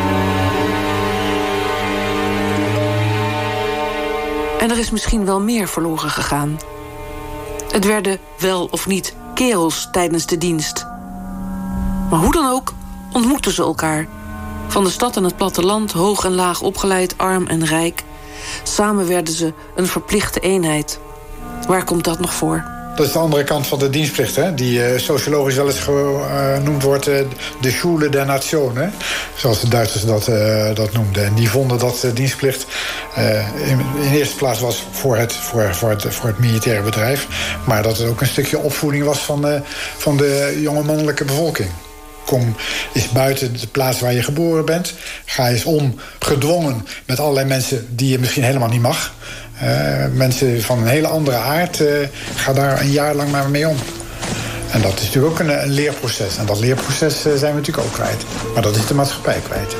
En er is misschien wel meer verloren gegaan. Het werden wel of niet kerels tijdens de dienst. Maar hoe dan ook ontmoetten ze elkaar. Van de stad en het platteland, hoog en laag opgeleid, arm en rijk. Samen werden ze een verplichte eenheid. Waar komt dat nog voor? Dat is de andere kant van de dienstplicht, hè? Die uh, sociologisch wel eens genoemd wordt uh, de Schule der Nation, hè? Zoals de Duitsers dat, uh, dat noemden. En die vonden dat de dienstplicht uh, in, in eerste plaats was voor het, voor, voor, het, voor het militaire bedrijf, maar dat het ook een stukje opvoeding was van, uh, van de jonge mannelijke bevolking. Kom eens buiten de plaats waar je geboren bent. Ga eens om, gedwongen met allerlei mensen die je misschien helemaal niet mag. Uh, mensen van een hele andere aard, uh, ga daar een jaar lang maar mee om. En dat is natuurlijk ook een, een leerproces. En dat leerproces uh, zijn we natuurlijk ook kwijt. Maar dat is de maatschappij kwijt.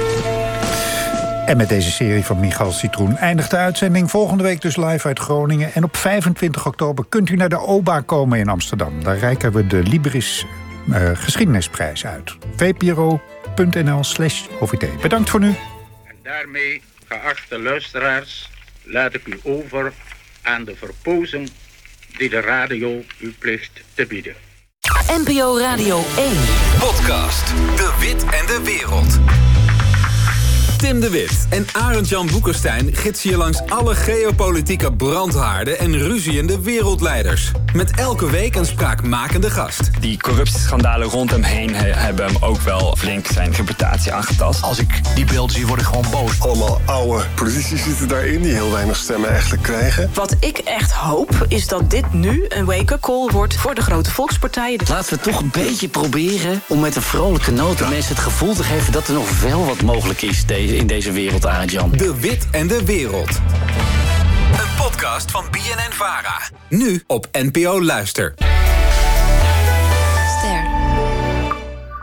En met deze serie van Michal Citroen eindigt de uitzending. Volgende week dus live uit Groningen. En op vijfentwintig oktober kunt u naar de O B A komen in Amsterdam. Daar reiken we de Libris uh, Geschiedenisprijs uit. v p r o punt n l slash o v t. Bedankt voor nu. En daarmee, geachte luisteraars, laat ik u over aan de verpozen die de radio u plicht te bieden. N P O Radio één. Podcast De Wit en de Wereld. Tim de Wit en Arend-Jan Boekenstein gidsen je langs alle geopolitieke brandhaarden en ruziende wereldleiders. Met elke week een spraakmakende gast. Die corruptieschandalen rond hem heen he- hebben hem ook wel flink zijn reputatie aangetast. Als ik die beelden zie, word ik gewoon boos. Allemaal oude politici zitten daarin die heel weinig stemmen eigenlijk krijgen. Wat ik echt hoop, is dat dit nu een wake-up call wordt voor de grote volkspartijen. Laten we toch een beetje proberen om met een vrolijke noot de mensen het gevoel te geven dat er nog wel wat mogelijk is in deze wereld, Arend-Jan. De Wit en de Wereld. Een podcast van B N N-Vara. Nu op N P O Luister. Ster.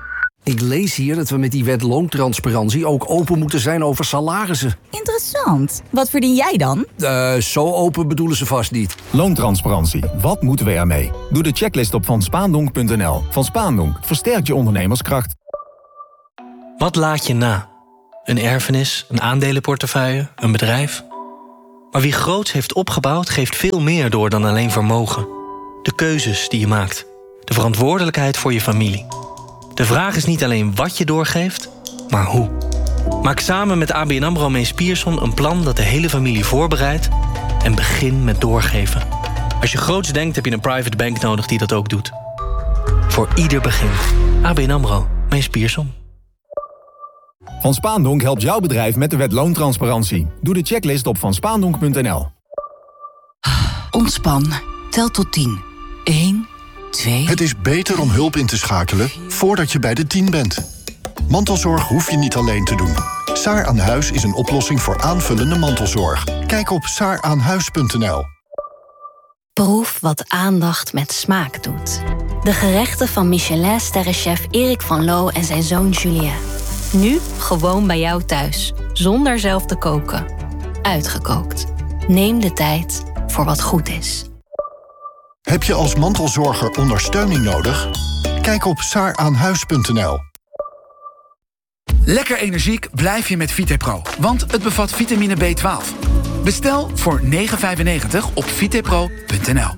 Ik lees hier dat we met die wet loontransparantie ook open moeten zijn over salarissen. Interessant. Wat verdien jij dan? Uh, zo open bedoelen ze vast niet. Loontransparantie. Wat moeten we ermee? Doe de checklist op van spaandonk punt n l. Van Spaandonk versterkt je ondernemerskracht. Wat laat je na? Een erfenis, een aandelenportefeuille, een bedrijf? Maar wie groots heeft opgebouwd, geeft veel meer door dan alleen vermogen. De keuzes die je maakt. De verantwoordelijkheid voor je familie. De vraag is niet alleen wat je doorgeeft, maar hoe. Maak samen met A B N AMRO Mees Pierson een plan dat de hele familie voorbereidt en begin met doorgeven. Als je groots denkt, heb je een private bank nodig die dat ook doet. Voor ieder begin. A B N AMRO Mees Pierson. Van Spaandonk helpt jouw bedrijf met de wet loontransparantie. Doe de checklist op van spaandonk punt n l. Ontspan. Tel tot tien. één, twee... Het is beter om hulp in te schakelen voordat je bij de tien bent. Mantelzorg hoef je niet alleen te doen. Saar aan Huis is een oplossing voor aanvullende mantelzorg. Kijk op saar aan huis punt n l. Proef wat aandacht met smaak doet. De gerechten van Michelin-sterrenchef Erik van Loo en zijn zoon Julien. Nu gewoon bij jou thuis, zonder zelf te koken. Uitgekookt. Neem de tijd voor wat goed is. Heb je als mantelzorger ondersteuning nodig? Kijk op saar aan huis punt n l. Lekker energiek blijf je met Vitepro, want het bevat vitamine B twaalf. Bestel voor negen vijfennegentig op vitepro punt n l.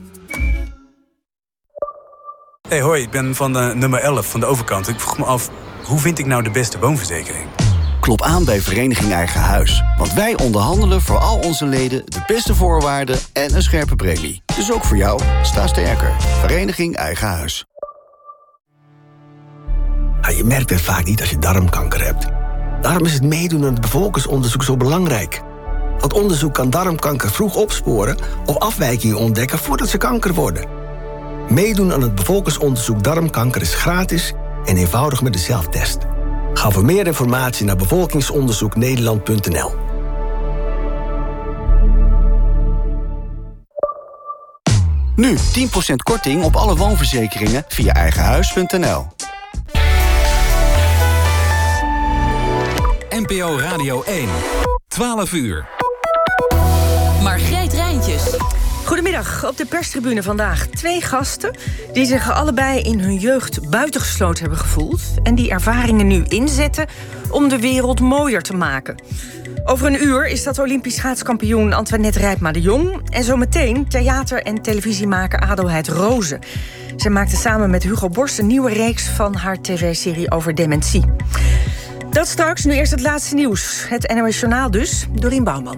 Hey, hoi, ik ben van de nummer elf van de overkant. Ik vroeg me af, hoe vind ik nou de beste woonverzekering? Klop aan bij Vereniging Eigen Huis. Want wij onderhandelen voor al onze leden de beste voorwaarden en een scherpe premie. Dus ook voor jou, sta sterker. Vereniging Eigen Huis. Ja, je merkt het vaak niet als je darmkanker hebt. Daarom is het meedoen aan het bevolkingsonderzoek zo belangrijk. Want onderzoek kan darmkanker vroeg opsporen of afwijkingen ontdekken voordat ze kanker worden. Meedoen aan het bevolkingsonderzoek darmkanker is gratis en eenvoudig met de zelftest. Ga voor meer informatie naar bevolkingsonderzoek nederland punt n l. Nu tien procent korting op alle woonverzekeringen via eigenhuis punt n l. N P O Radio één. twaalf uur. Margreet Rijntjes. Goedemiddag, op de perstribune vandaag twee gasten die zich allebei in hun jeugd buitengesloten hebben gevoeld en die ervaringen nu inzetten om de wereld mooier te maken. Over een uur is dat Olympisch schaatskampioen Antoinette Rijpma de Jong en zometeen theater- en televisiemaker Adelheid Rozen. Zij maakte samen met Hugo Borst een nieuwe reeks van haar tv-serie over dementie. Dat straks, nu eerst het laatste nieuws. Het N O S Journaal dus, Dorien Bouwman.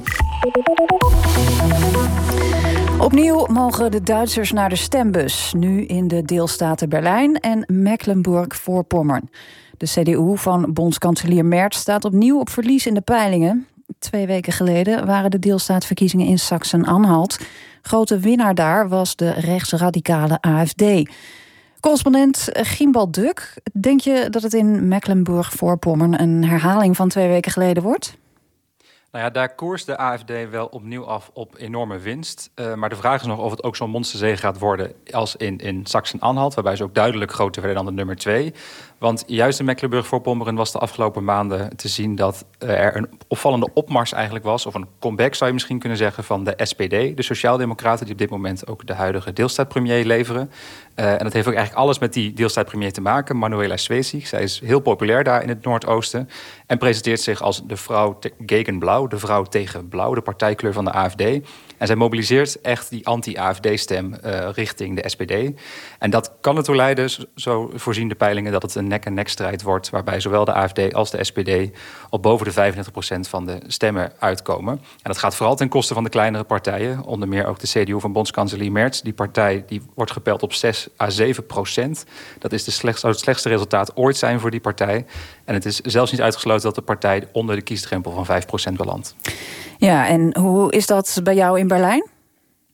Opnieuw mogen de Duitsers naar de stembus. Nu in de deelstaten Berlijn en Mecklenburg-Voorpommern. De C D U van bondskanselier Merz staat opnieuw op verlies in de peilingen. Twee weken geleden waren de deelstaatverkiezingen in Sachsen-Anhalt. Grote winnaar daar was de rechtsradicale A F D. Correspondent Gimbal Duk, denk je dat het in Mecklenburg-Voorpommern een herhaling van twee weken geleden wordt? Nou ja, daar koerst de A F D wel opnieuw af op enorme winst. Uh, maar de vraag is nog of het ook zo'n monsterzege gaat worden als in, in Sachsen-Anhalt, waarbij ze ook duidelijk groter werden dan de nummer twee. Want juist in Mecklenburg-Voorpommern was de afgelopen maanden te zien dat er een opvallende opmars eigenlijk was, of een comeback zou je misschien kunnen zeggen, van de S P D, de Sociaaldemocraten, die op dit moment ook de huidige deelstaatpremier leveren. Uh, en dat heeft ook eigenlijk alles met die deelstaatpremier te maken, Manuela Schwesig. Zij is heel populair daar in het Noordoosten en presenteert zich als de vrouw te- gegen Blauw, de vrouw tegen blauw, de partijkleur van de A F D. En zij mobiliseert echt die anti-A F D-stem uh, richting de S P D. En dat kan ertoe leiden, zo voorzien de peilingen, dat het een nek-en-nek strijd wordt, waarbij zowel de A F D als de S P D op boven de vijfendertig procent van de stemmen uitkomen. En dat gaat vooral ten koste van de kleinere partijen, onder meer ook de C D U van bondskanselier Merz. Die partij die wordt gepeld op zes à zeven procent. Dat is de slecht, zou het slechtste resultaat ooit zijn voor die partij. En het is zelfs niet uitgesloten dat de partij onder de kiesdrempel van vijf procent belandt. Ja, en hoe is dat bij jou in Berlijn?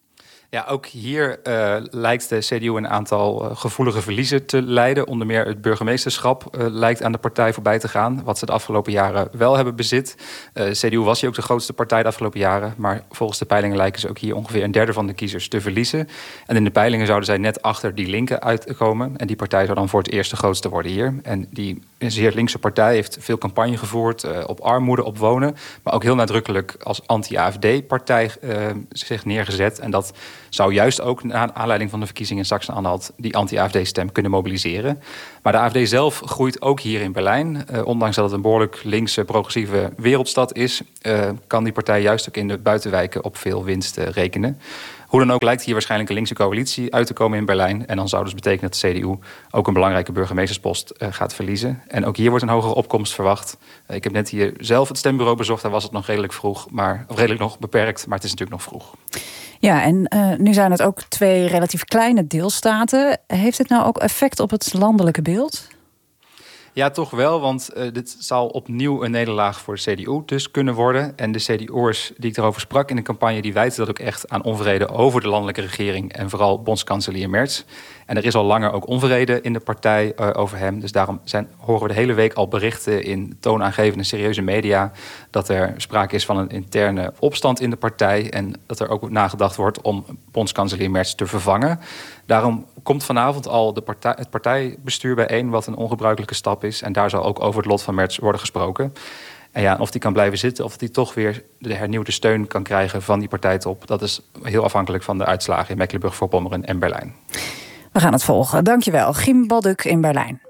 Ja, ook hier uh, lijkt de C D U een aantal uh, gevoelige verliezen te lijden. Onder meer het burgemeesterschap uh, lijkt aan de partij voorbij te gaan, wat ze de afgelopen jaren wel hebben bezit. Uh, de C D U was hier ook de grootste partij de afgelopen jaren, maar volgens de peilingen lijken ze ook hier ongeveer een derde van de kiezers te verliezen. En in de peilingen zouden zij net achter die linken uitkomen. En die partij zou dan voor het eerst de grootste worden hier. En die zeer linkse partij heeft veel campagne gevoerd uh, op armoede, op wonen, maar ook heel nadrukkelijk als anti-A F D-partij uh, zich neergezet. En dat zou juist ook naar aanleiding van de verkiezingen in Sachsen-Anhalt die anti-A F D-stem kunnen mobiliseren. Maar de A F D zelf groeit ook hier in Berlijn. Uh, ondanks dat het een behoorlijk linkse, progressieve wereldstad is, uh, kan die partij juist ook in de buitenwijken op veel winst uh, rekenen. Hoe dan ook lijkt hier waarschijnlijk een linkse coalitie uit te komen in Berlijn. En dan zou dus betekenen dat de C D U ook een belangrijke burgemeesterspost uh, gaat verliezen. En ook hier wordt een hogere opkomst verwacht. Uh, ik heb net hier zelf het stembureau bezocht. Daar was het nog redelijk vroeg, maar of redelijk nog beperkt. Maar het is natuurlijk nog vroeg. Ja, en uh, nu zijn het ook twee relatief kleine deelstaten. Heeft dit nou ook effect op het landelijke beeld? Ja, toch wel, want uh, dit zal opnieuw een nederlaag voor de C D U dus kunnen worden. En de C D U'ers die ik erover sprak in de campagne, die wijten dat ook echt aan onvrede over de landelijke regering en vooral bondskanselier Merz. En er is al langer ook onvrede in de partij uh, over hem. Dus daarom zijn, horen we de hele week al berichten in toonaangevende serieuze media dat er sprake is van een interne opstand in de partij en dat er ook nagedacht wordt om bondskanselier Merz te vervangen. Daarom komt vanavond al de partij, het partijbestuur bijeen, wat een ongebruikelijke stap is. En daar zal ook over het lot van Merz worden gesproken. En ja, of die kan blijven zitten, of die toch weer de hernieuwde steun kan krijgen van die partijtop, dat is heel afhankelijk van de uitslagen in Mecklenburg-Vorpommern en Berlijn. We gaan het volgen. Dankjewel, Giem Balduk in Berlijn.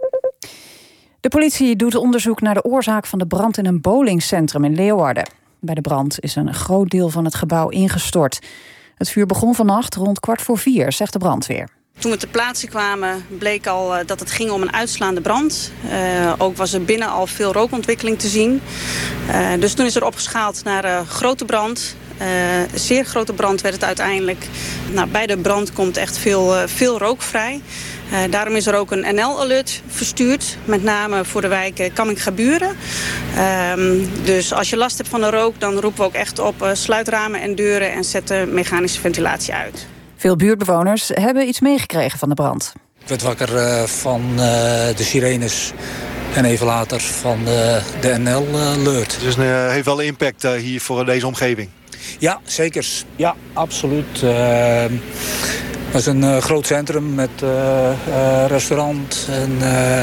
De politie doet onderzoek naar de oorzaak van de brand in een bowlingcentrum in Leeuwarden. Bij de brand is een groot deel van het gebouw ingestort. Het vuur begon vannacht rond kwart voor vier, zegt de brandweer. Toen we ter plaatse kwamen bleek al dat het ging om een uitslaande brand. Uh, ook was er binnen al veel rookontwikkeling te zien. Uh, dus toen is er opgeschaald naar uh, grote brand. Uh, zeer grote brand werd het uiteindelijk. Nou, bij de brand komt echt veel, uh, veel rook vrij. Uh, daarom is er ook een N L-alert verstuurd. Met name voor de wijk Kamminga-Buren. Uh, dus als je last hebt van de rook, dan roepen we ook echt op uh, sluit ramen en deuren en zet de mechanische ventilatie uit. Veel buurtbewoners hebben iets meegekregen van de brand. Ik werd wakker uh, van uh, de sirenes en even later van uh, de N L-alert. Dus het uh, heeft wel impact uh, hier voor deze omgeving? Ja, zeker. Ja, absoluut. Uh, dat is een uh, groot centrum met uh, uh, restaurant en uh,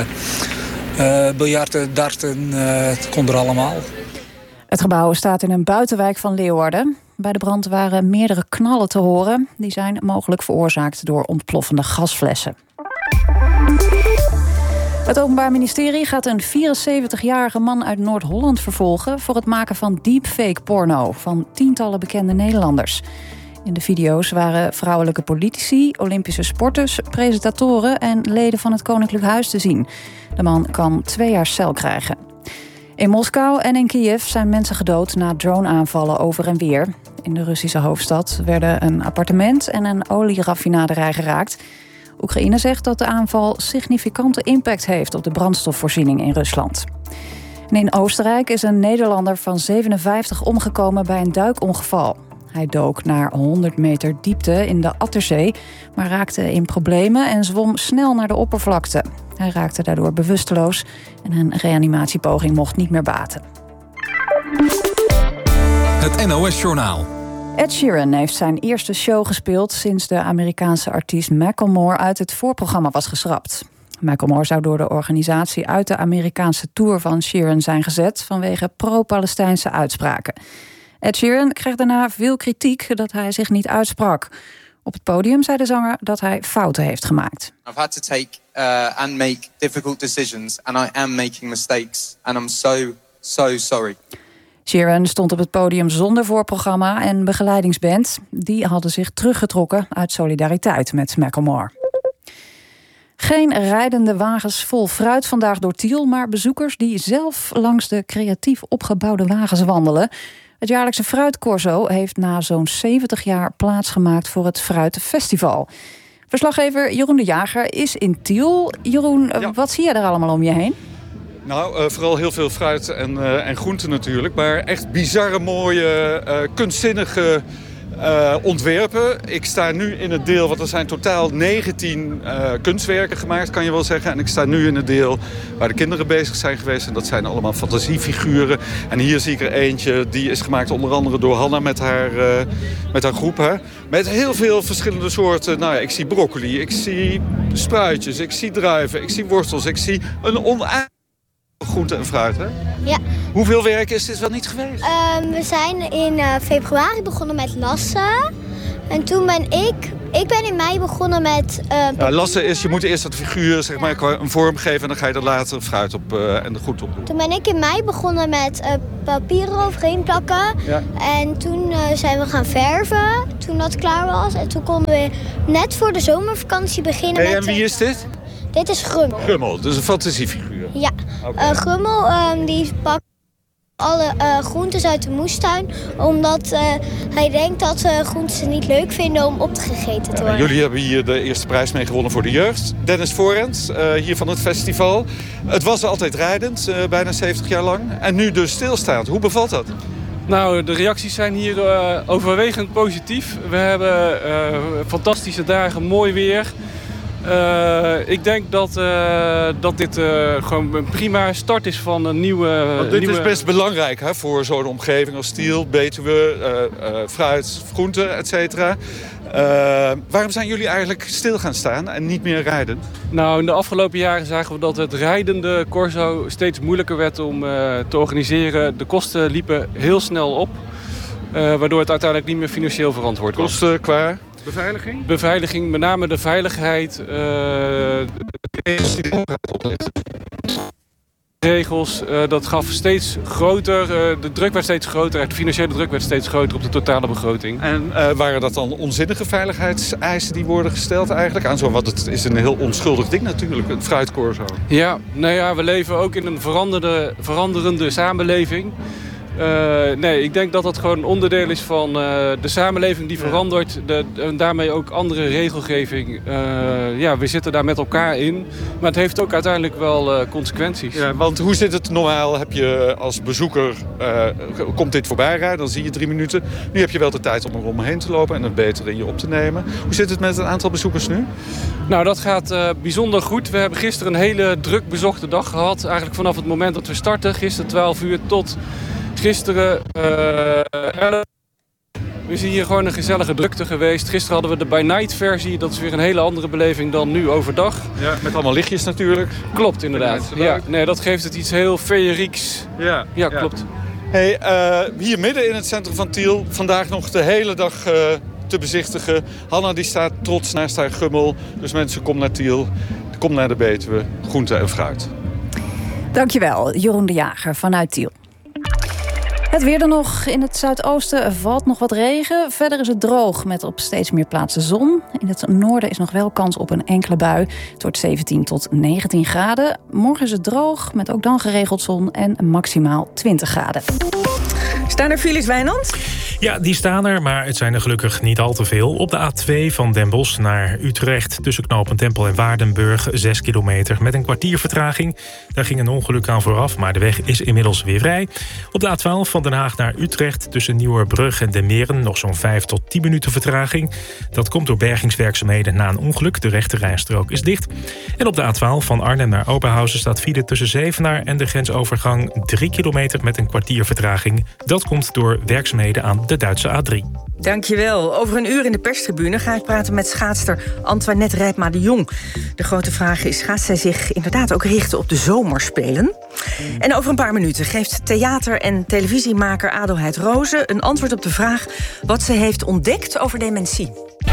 uh, biljarten, darten. Uh, het kon er allemaal. Het gebouw staat in een buitenwijk van Leeuwarden. Bij de brand waren meerdere knallen te horen. Die zijn mogelijk veroorzaakt door ontploffende gasflessen. Het Openbaar Ministerie gaat een vierenzeventigjarige man uit Noord-Holland vervolgen voor het maken van deepfake porno van tientallen bekende Nederlanders. In de video's waren vrouwelijke politici, Olympische sporters, presentatoren en leden van het Koninklijk Huis te zien. De man kan twee jaar cel krijgen. In Moskou en in Kiev zijn mensen gedood na drone-aanvallen over en weer. In de Russische hoofdstad werden een appartement en een olieraffinaderij geraakt. Oekraïne zegt dat de aanval significante impact heeft op de brandstofvoorziening in Rusland. En in Oostenrijk is een Nederlander van zevenenvijftig omgekomen bij een duikongeval. Hij dook naar honderd meter diepte in de Atterzee, maar raakte in problemen en zwom snel naar de oppervlakte. Hij raakte daardoor bewusteloos en een reanimatiepoging mocht niet meer baten. Het N O S-journaal. Ed Sheeran heeft zijn eerste show gespeeld sinds de Amerikaanse artiest Macklemore uit het voorprogramma was geschrapt. Macklemore zou door de organisatie uit de Amerikaanse tour van Sheeran zijn gezet vanwege pro-Palestijnse uitspraken. Ed Sheeran kreeg daarna veel kritiek dat hij zich niet uitsprak. Op het podium zei de zanger dat hij fouten heeft gemaakt. I've had to take uh, and make difficult decisions and I am making mistakes and I'm so so sorry. Sheeran stond op het podium zonder voorprogramma en begeleidingsband. Die hadden zich teruggetrokken uit solidariteit met Macklemore. Geen rijdende wagens vol fruit vandaag door Tiel, maar bezoekers die zelf langs de creatief opgebouwde wagens wandelen. Het jaarlijkse Fruitcorso heeft na zo'n zeventig jaar plaatsgemaakt voor het Fruitfestival. Verslaggever Jeroen de Jager is in Tiel. Jeroen, ja. Wat zie je er allemaal om je heen? Nou, uh, vooral heel veel fruit en, uh, en groenten natuurlijk. Maar echt bizarre, mooie, uh, kunstzinnige uh, ontwerpen. Ik sta nu in het deel, want er zijn totaal negentien uh, kunstwerken gemaakt, kan je wel zeggen. En ik sta nu in het deel waar de kinderen bezig zijn geweest. En dat zijn allemaal fantasiefiguren. En hier zie ik er eentje, die is gemaakt onder andere door Hanna met haar, uh, met haar groep. Hè. Met heel veel verschillende soorten. Nou ja, ik zie broccoli, ik zie spruitjes, ik zie druiven, ik zie wortels, ik zie een oneindig groente en fruit. Hè? Ja. Hoeveel werk is dit wel niet geweest? Um, we zijn in uh, februari begonnen met lassen. En toen ben ik... Ik ben in mei begonnen met... Uh, ja, lassen is, je moet eerst dat figuur zeg maar, een vorm geven... en dan ga je er later fruit op uh, en de goed op doen. Toen ben ik in mei begonnen met uh, papier eroverheen plakken. Ja. En toen uh, zijn we gaan verven, toen dat klaar was. En toen konden we net voor de zomervakantie beginnen hey, met... En wie is dit? Dit is Grummel. Grummel, dus een fantasiefiguur. Ja, okay. uh, Grummel um, die pakt alle uh, groentes uit de moestuin, omdat uh, hij denkt dat uh, groentes het niet leuk vinden om op te gegeten te worden. Ja, jullie hebben hier de eerste prijs mee gewonnen voor de jeugd. Dennis Voorent, uh, hier van het festival. Het was altijd rijdend, uh, bijna zeventig jaar lang. En nu dus stilstaand. Hoe bevalt dat? Nou, de reacties zijn hier uh, overwegend positief. We hebben uh, fantastische dagen, mooi weer. Uh, ik denk dat, uh, dat dit uh, gewoon een prima start is van een nieuwe... Want dit nieuwe... is best belangrijk hè, voor zo'n omgeving als Tiel, Betuwe, uh, uh, fruit, groenten, et cetera. Uh, waarom zijn jullie eigenlijk stil gaan staan en niet meer rijden? Nou, in de afgelopen jaren zagen we dat het rijdende Corso steeds moeilijker werd om uh, te organiseren. De kosten liepen heel snel op, uh, waardoor het uiteindelijk niet meer financieel verantwoord was. Kosten qua... Beveiliging? Beveiliging, met name de veiligheid. Uh, regels, uh, dat gaf steeds groter. Uh, de druk werd steeds groter. De financiële druk werd steeds groter op de totale begroting. En uh, waren dat dan onzinnige veiligheidseisen die worden gesteld eigenlijk aan zo? Want het is een heel onschuldig ding natuurlijk, een fruitcorso. Ja, nou ja, we leven ook in een veranderende, veranderende samenleving. Uh, nee, ik denk dat dat gewoon een onderdeel is van uh, de samenleving die verandert. De, en daarmee ook andere regelgeving. Uh, ja, we zitten daar met elkaar in. Maar het heeft ook uiteindelijk wel uh, consequenties. Ja, want hoe zit het normaal? Heb je als bezoeker, uh, komt dit voorbij rijden, dan zie je drie minuten. Nu heb je wel de tijd om er omheen te lopen en het beter in je op te nemen. Hoe zit het met het aantal bezoekers nu? Nou, dat gaat uh, bijzonder goed. We hebben gisteren een hele druk bezochte dag gehad. Eigenlijk vanaf het moment dat we starten. Gisteren twaalf uur tot... Gisteren, uh, we zijn hier gewoon een gezellige drukte geweest. Gisteren hadden we de by night versie. Dat is weer een hele andere beleving dan nu overdag. Ja, met allemaal lichtjes natuurlijk. Klopt, inderdaad. Ja, nee, dat geeft het iets heel feerieks. Ja, ja, ja. klopt. Hey, uh, hier midden in het centrum van Tiel. Vandaag nog de hele dag uh, te bezichtigen. Hanna die staat trots naast haar Gummel. Dus mensen, kom naar Tiel. Kom naar de Betuwe. Groente en fruit. Dankjewel, Jeroen de Jager vanuit Tiel. Het weer dan nog. In het zuidoosten valt nog wat regen. Verder is het droog met op steeds meer plaatsen zon. In het noorden is nog wel kans op een enkele bui. Het wordt zeventien tot negentien graden. Morgen is het droog met ook dan geregeld zon en maximaal twintig graden. Staan er files, Wijnand? Ja, die staan er, maar het zijn er gelukkig niet al te veel. Op de A twee van Den Bosch naar Utrecht... tussen knooppunt Tempel en Waardenburg, zes kilometer... met een kwartier vertraging. Daar ging een ongeluk aan vooraf, maar de weg is inmiddels weer vrij. Op de A twaalf van Den Haag naar Utrecht... tussen Nieuwerbrug en De Meren nog zo'n vijf tot tien minuten vertraging. Dat komt door bergingswerkzaamheden na een ongeluk. De rechterrijstrook is dicht. En op de A twaalf van Arnhem naar Oberhausen staat file tussen Zevenaar... en de grensovergang drie kilometer met een kwartier vertraging. Dat komt door werkzaamheden aan de Duitse A drie. Dankjewel. Over een uur in de perstribune ga ik praten met schaatster Antoinette Rijpma de Jong. De grote vraag is, gaat zij zich inderdaad ook richten op de zomerspelen? En over een paar minuten geeft theater- en televisiemaker Adelheid Rozen een antwoord op de vraag wat ze heeft ontdekt over dementie.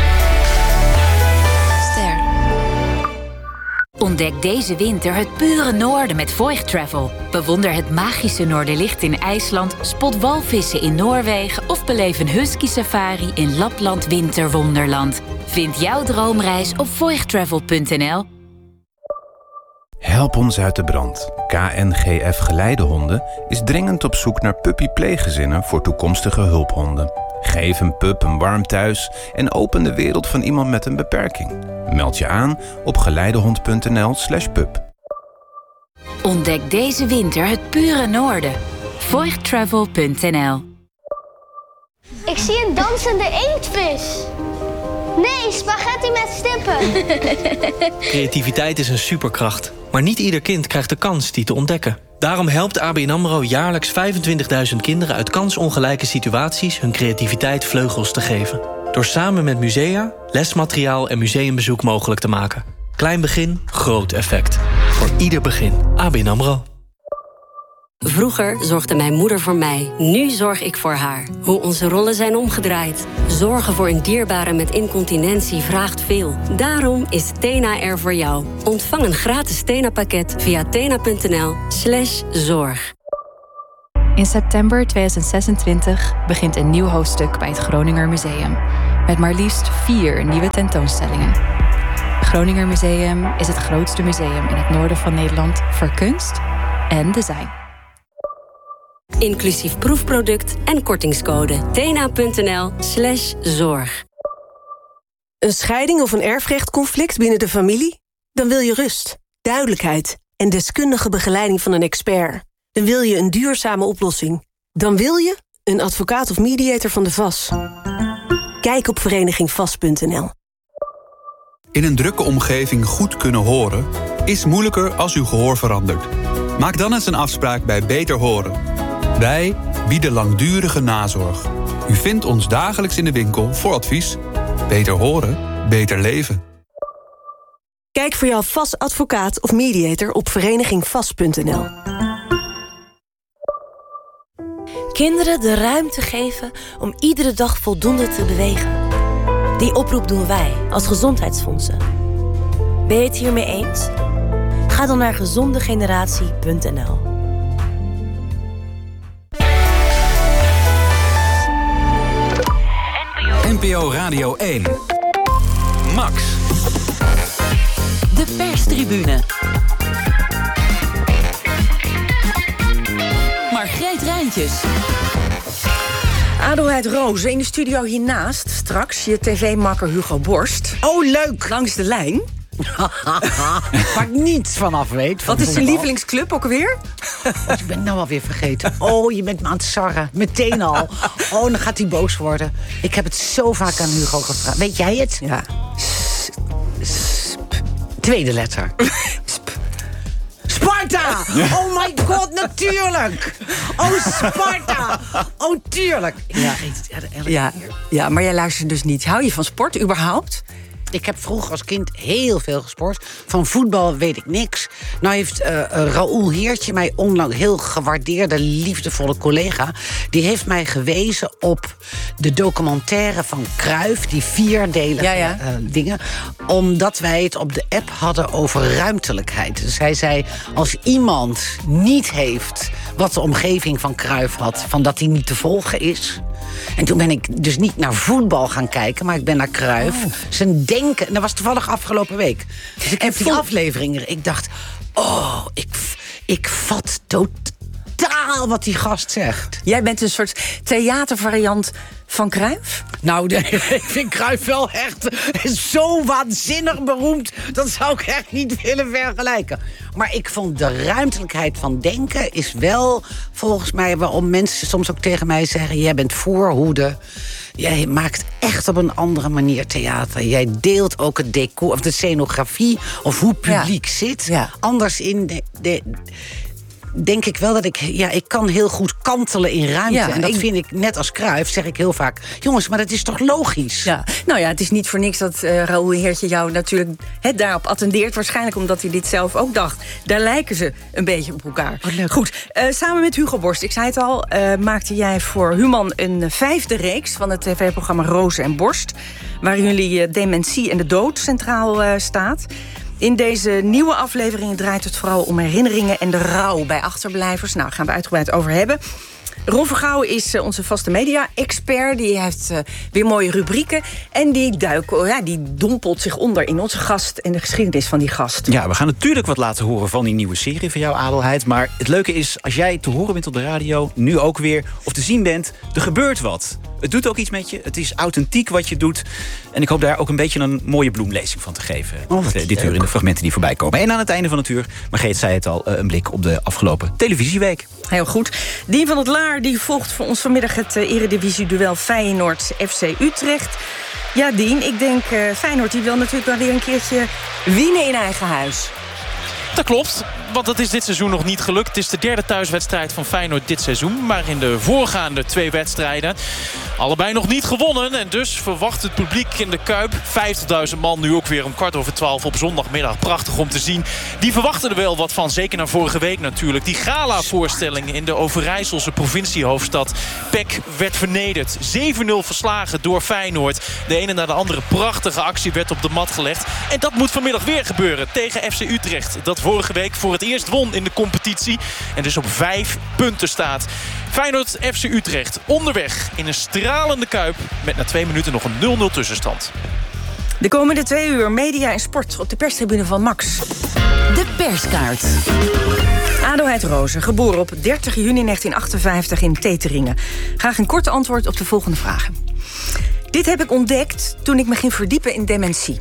Ster. Ontdek deze winter het pure noorden met Voigt Travel. Bewonder het magische Noorderlicht in IJsland, spot walvissen in Noorwegen of beleef een husky safari in Lapland Winterwonderland. Vind jouw droomreis op voigt travel punt n l. Help ons uit de brand. K N G F Geleidehonden is dringend op zoek naar puppy-pleeggezinnen voor toekomstige hulphonden. Geef een pup een warm thuis en open de wereld van iemand met een beperking. Meld je aan op geleidehond punt n l slash pup. Ontdek deze winter het pure noorden. voigt travel punt n l. Ik zie een dansende inktvis. Nee, spaghetti met stippen. Creativiteit is een superkracht. Maar niet ieder kind krijgt de kans die te ontdekken. Daarom helpt A B N AMRO jaarlijks vijfentwintigduizend kinderen uit kansongelijke situaties hun creativiteit vleugels te geven. Door samen met musea, lesmateriaal en museumbezoek mogelijk te maken. Klein begin, groot effect. Voor ieder begin. A B N AMRO. Vroeger zorgde mijn moeder voor mij. Nu zorg ik voor haar. Hoe onze rollen zijn omgedraaid. Zorgen voor een dierbare met incontinentie vraagt veel. Daarom is Tena er voor jou. Ontvang een gratis Tena-pakket via tena.nl slash zorg. In september tweeduizend zesentwintig begint een nieuw hoofdstuk bij het Groninger Museum. Met maar liefst vier nieuwe tentoonstellingen. Het Groninger Museum is het grootste museum in het noorden van Nederland voor kunst en design. Inclusief proefproduct en kortingscode. tena.nl slash zorg. Een scheiding of een erfrechtconflict binnen de familie? Dan wil je rust, duidelijkheid en deskundige begeleiding van een expert. Dan wil je een duurzame oplossing. Dan wil je een advocaat of mediator van de V A S. Kijk op vereniging vast punt n l. In een drukke omgeving goed kunnen horen is moeilijker als uw gehoor verandert. Maak dan eens een afspraak bij Beter Horen. Wij bieden langdurige nazorg. U vindt ons dagelijks in de winkel voor advies. Beter horen, beter leven. Kijk voor jouw V A S-advocaat of mediator op vereniging vast punt n l. Kinderen de ruimte geven om iedere dag voldoende te bewegen. Die oproep doen wij als Gezondheidsfondsen. Ben je het hiermee eens? Ga dan naar gezondegeneratie punt n l. N P O Radio één. Max. De perstribune. Margreet Rijntjes. Adelheid Rozen in de studio hiernaast. Straks je tv-makker Hugo Borst. Oh, leuk! Langs de lijn. Waar ik niets van af weet. Van Wat is je lievelingsclub ook alweer? Oh, ik ben het nou alweer vergeten. Oh, je bent me aan het sarren. Meteen al. Oh, dan gaat hij boos worden. Ik heb het zo vaak aan Hugo gevraagd. Weet jij het? Ja. Tweede letter. Sparta! Oh my god, natuurlijk! Oh, Sparta! Oh, tuurlijk! Ja, ja, ja, maar jij luistert dus niet. Hou je van sport überhaupt? Ik heb vroeger als kind heel veel gesport. Van voetbal weet ik niks. Nou heeft uh, uh, Raoul Heertje, mij onlangs heel gewaardeerde, liefdevolle collega, die heeft mij gewezen op de documentaire van Cruijff, die vierdelige ja, ja. Uh, dingen, omdat wij het op de app hadden over ruimtelijkheid. Dus hij zei, als iemand niet heeft wat de omgeving van Cruijff had, van dat hij niet te volgen is. En toen ben ik dus niet naar voetbal gaan kijken, maar ik ben naar Cruijff. Oh. Zijn denken, dat was toevallig afgelopen week. Dus ik heb die afleveringen. Ik dacht, oh, ik, ik vat totaal wat die gast zegt. Jij bent een soort theatervariant van Cruijff? Nou, ik vind Cruijff wel echt zo waanzinnig beroemd. Dat zou ik echt niet willen vergelijken. Maar ik vond de ruimtelijkheid van denken is wel volgens mij waarom mensen soms ook tegen mij zeggen, jij bent voorhoede. Jij maakt echt op een andere manier theater. Jij deelt ook het decor of de scenografie of hoe publiek ja. zit. Ja. Anders in de, de denk ik wel dat ik, ja, ik kan heel goed kantelen in ruimte. Ja, en dat ik vind ik, net als Cruijff, zeg ik heel vaak, jongens, maar dat is toch logisch? Ja, nou ja, het is niet voor niks dat uh, Raoul Heertje jou natuurlijk het daarop attendeert. Waarschijnlijk omdat hij dit zelf ook dacht. Daar lijken ze een beetje op elkaar. Oh, leuk. Goed, uh, samen met Hugo Borst, ik zei het al, uh, maakte jij voor Human een vijfde reeks van het tv-programma Rozen en Borst, waarin jullie uh, dementie en de dood centraal uh, staat. In deze nieuwe afleveringen draait het vooral om herinneringen en de rouw bij achterblijvers. Nou, daar gaan we uitgebreid over hebben. Ron Vergouwen is onze vaste media-expert. Die heeft uh, weer mooie rubrieken. En die, duik, ja, die dompelt zich onder in onze gast en de geschiedenis van die gast. Ja, we gaan natuurlijk wat laten horen van die nieuwe serie van jou, Adelheid. Maar het leuke is, als jij te horen bent op de radio, nu ook weer, of te zien bent, er gebeurt wat. Het doet ook iets met je. Het is authentiek wat je doet. En ik hoop daar ook een beetje een mooie bloemlezing van te geven. Oh, dit leuk. Uur in de fragmenten die voorbij komen. En aan het einde van het uur, Margreet zei het al, een blik op de afgelopen televisieweek. Heel goed. Dien van het Laar die volgt voor ons vanmiddag het uh, Eredivisie-duel Feyenoord-F C Utrecht. Ja, Dien, ik denk uh, Feyenoord die wil natuurlijk wel weer een keertje winnen in eigen huis. Dat klopt, want dat is dit seizoen nog niet gelukt. Het is de derde thuiswedstrijd van Feyenoord dit seizoen. Maar in de voorgaande twee wedstrijden allebei nog niet gewonnen. En dus verwacht het publiek in de Kuip, vijftigduizend man nu ook weer om kwart over twaalf op zondagmiddag. Prachtig om te zien. Die verwachten er wel wat van, zeker na vorige week natuurlijk. Die gala-voorstelling in de Overijsselse provinciehoofdstad. P E C werd vernederd. zeven nul verslagen door Feyenoord. De ene na de andere prachtige actie werd op de mat gelegd. En dat moet vanmiddag weer gebeuren tegen F C Utrecht. Dat vorige week voor het eerst won in de competitie. En dus op vijf punten staat. Feyenoord F C Utrecht onderweg in een stralende Kuip. Met na twee minuten nog een nul nul tussenstand. De komende twee uur media en sport op de perstribune van Max. De perskaart. Adelheid Rozen, geboren op dertig juni negentien achtenvijftig in Teteringen. Graag een kort antwoord op de volgende vragen. Dit heb ik ontdekt toen ik me ging verdiepen in dementie.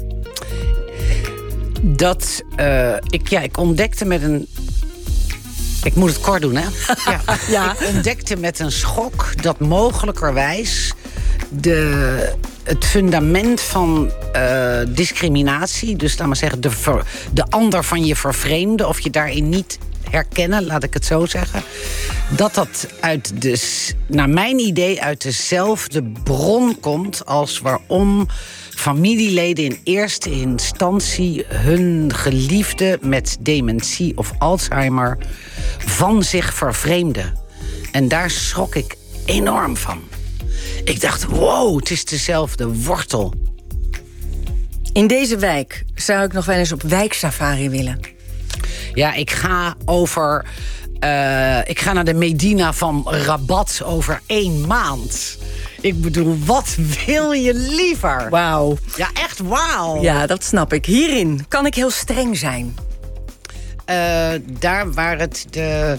Dat, uh, ik, ja, ik ontdekte met een... Ik moet het kort doen, hè? Ja. ja. Ik ontdekte met een schok dat mogelijkerwijs de, het fundament van uh, discriminatie, dus laat maar zeggen, de, ver, de ander van je vervreemden, of je daarin niet herkennen, laat ik het zo zeggen, dat dat uit de, naar mijn idee uit dezelfde bron komt als waarom familieleden in eerste instantie hun geliefde met dementie of Alzheimer van zich vervreemden. En daar schrok ik enorm van. Ik dacht, wow, het is dezelfde wortel. In deze wijk zou ik nog wel eens op wijksafari willen. Ja, ik ga over... Uh, ik ga naar de Medina van Rabat over één maand. Ik bedoel, wat wil je liever? Wauw. Ja, echt wauw. Ja, dat snap ik. Hierin kan ik heel streng zijn. Uh, daar waar het de...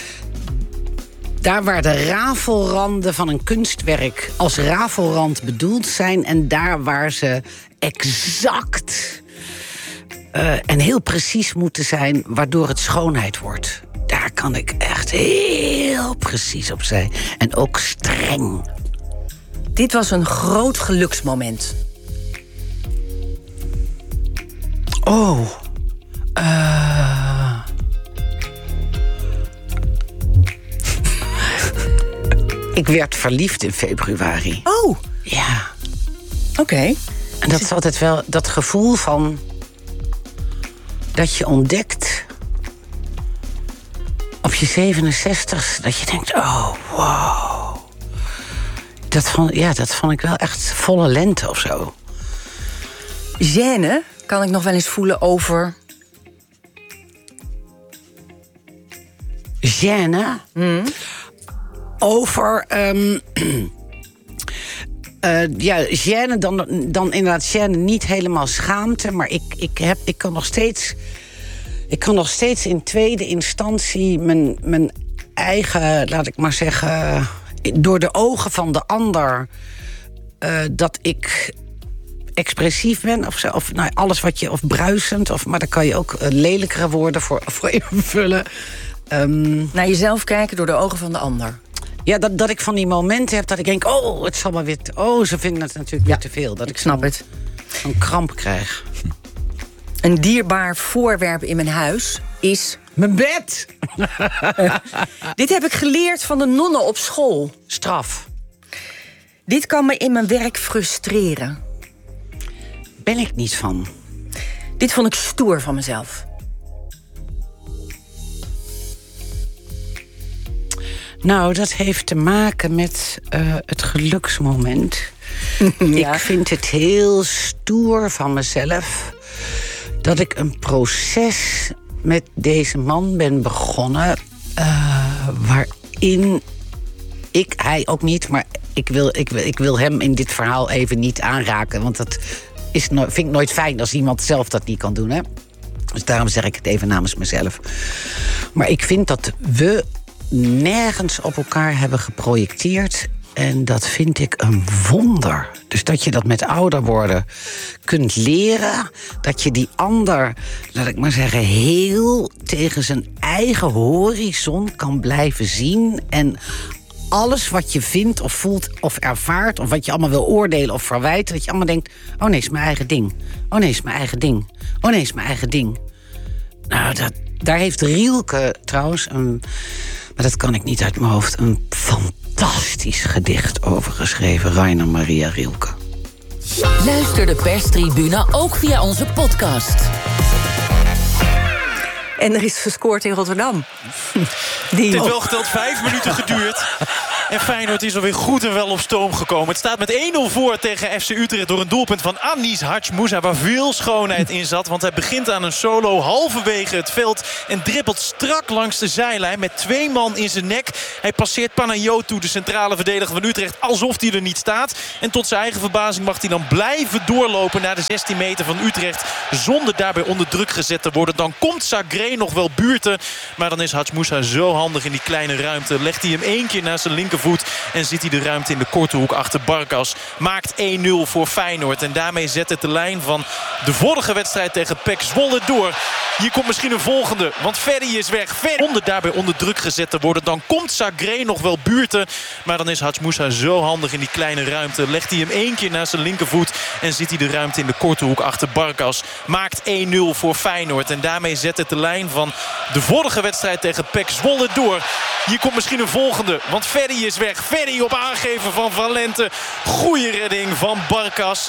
Daar waar de rafelranden van een kunstwerk als rafelrand bedoeld zijn, en daar waar ze exact uh, en heel precies moeten zijn, waardoor het schoonheid wordt. Daar kan ik echt heel precies op zijn. En ook streng. Dit was een groot geluksmoment. Oh. Uh... Ik werd verliefd in februari. Oh. Ja. Oké. Okay. En dat is altijd wel dat gevoel van dat je ontdekt op je zevenenzestig, dat je denkt, oh, wow. Dat vond, ja, dat vond ik wel echt volle lente of zo. Gêne kan ik nog wel eens voelen over... Gêne? Mm. Over... Um, uh, ja, gêne, dan, dan inderdaad gêne, niet helemaal schaamte, maar ik, ik, heb, ik kan nog steeds... Ik kan nog steeds in tweede instantie mijn, mijn eigen, laat ik maar zeggen, door de ogen van de ander, uh, dat ik expressief ben of zo, of nou, alles wat je, of bruisend, of, maar daar kan je ook uh, lelijkere woorden voor, voor invullen. Um, Naar jezelf kijken door de ogen van de ander. Ja, dat, dat ik van die momenten heb dat ik denk, oh, het zal maar weer, te, oh, ze vinden het natuurlijk ja, weer te veel. Dat ik, ik snap zo, het. Een kramp krijg. Een dierbaar voorwerp in mijn huis is... Mijn bed! uh, dit heb ik geleerd van de nonnen op school. Straf. Dit kan me in mijn werk frustreren. Ben ik niet van. Dit vond ik stoer van mezelf. Nou, dat heeft te maken met uh, het geluksmoment. Ja. Ik vind het heel stoer van mezelf dat ik een proces met deze man ben begonnen, Uh, waarin ik, hij ook niet, maar ik wil, ik, wil, ik wil hem in dit verhaal even niet aanraken. Want dat is no- vind ik nooit fijn als iemand zelf dat niet kan doen. Hè? Dus daarom zeg ik het even namens mezelf. Maar ik vind dat we nergens op elkaar hebben geprojecteerd En dat vind ik een wonder. Dus dat je dat met ouder worden kunt leren. Dat je die ander, laat ik maar zeggen, heel tegen zijn eigen horizon kan blijven zien. En alles wat je vindt of voelt of ervaart, of wat je allemaal wil oordelen of verwijten, dat je allemaal denkt, oh nee, is mijn eigen ding. Oh nee, is mijn eigen ding. Oh nee, is mijn eigen ding. Nou, dat, daar heeft Rielke trouwens, een, maar dat kan ik niet uit mijn hoofd, een fantastisch gedicht over geschreven. Rainer Maria Rielke. Luister de perstribune ook via onze podcast. En er is gescoord in Rotterdam. Die... Het heeft wel geteld vijf minuten geduurd. En Feyenoord is alweer goed en wel op stoom gekomen. Het staat met één nul voor tegen F C Utrecht door een doelpunt van Anis Hadjmoussa, waar veel schoonheid in zat. Want hij begint aan een solo halverwege het veld en dribbelt strak langs de zijlijn met twee man in zijn nek. Hij passeert Panayotou, de centrale verdediger van Utrecht, alsof hij er niet staat. En tot zijn eigen verbazing mag hij dan blijven doorlopen naar de zestien meter van Utrecht, zonder daarbij onder druk gezet te worden. Dan komt Sagré nog wel buurten, maar dan is Hadjmoussa zo handig in die kleine ruimte. Legt hij hem één keer naar zijn linkervoet en ziet hij de ruimte in de korte hoek achter Barkas. Maakt één nul voor Feyenoord. En daarmee zet het de lijn van de vorige wedstrijd tegen P E C Zwolle door. Hier komt misschien een volgende, want Ferry is weg. Ferry onder daarbij onder druk gezet te worden. Dan komt Sagré nog wel buurten, maar dan is Hadjmoussa zo handig in die kleine ruimte. Legt hij hem één keer naar zijn linkervoet en ziet hij de ruimte in de korte hoek achter Barkas. Maakt één nul voor Feyenoord. En daarmee zet het de lijn van de vorige wedstrijd tegen P E C Zwolle door. Hier komt misschien een volgende, want Ferry is weg. Ferry op aangeven van Valente. Goeie redding van Barkas.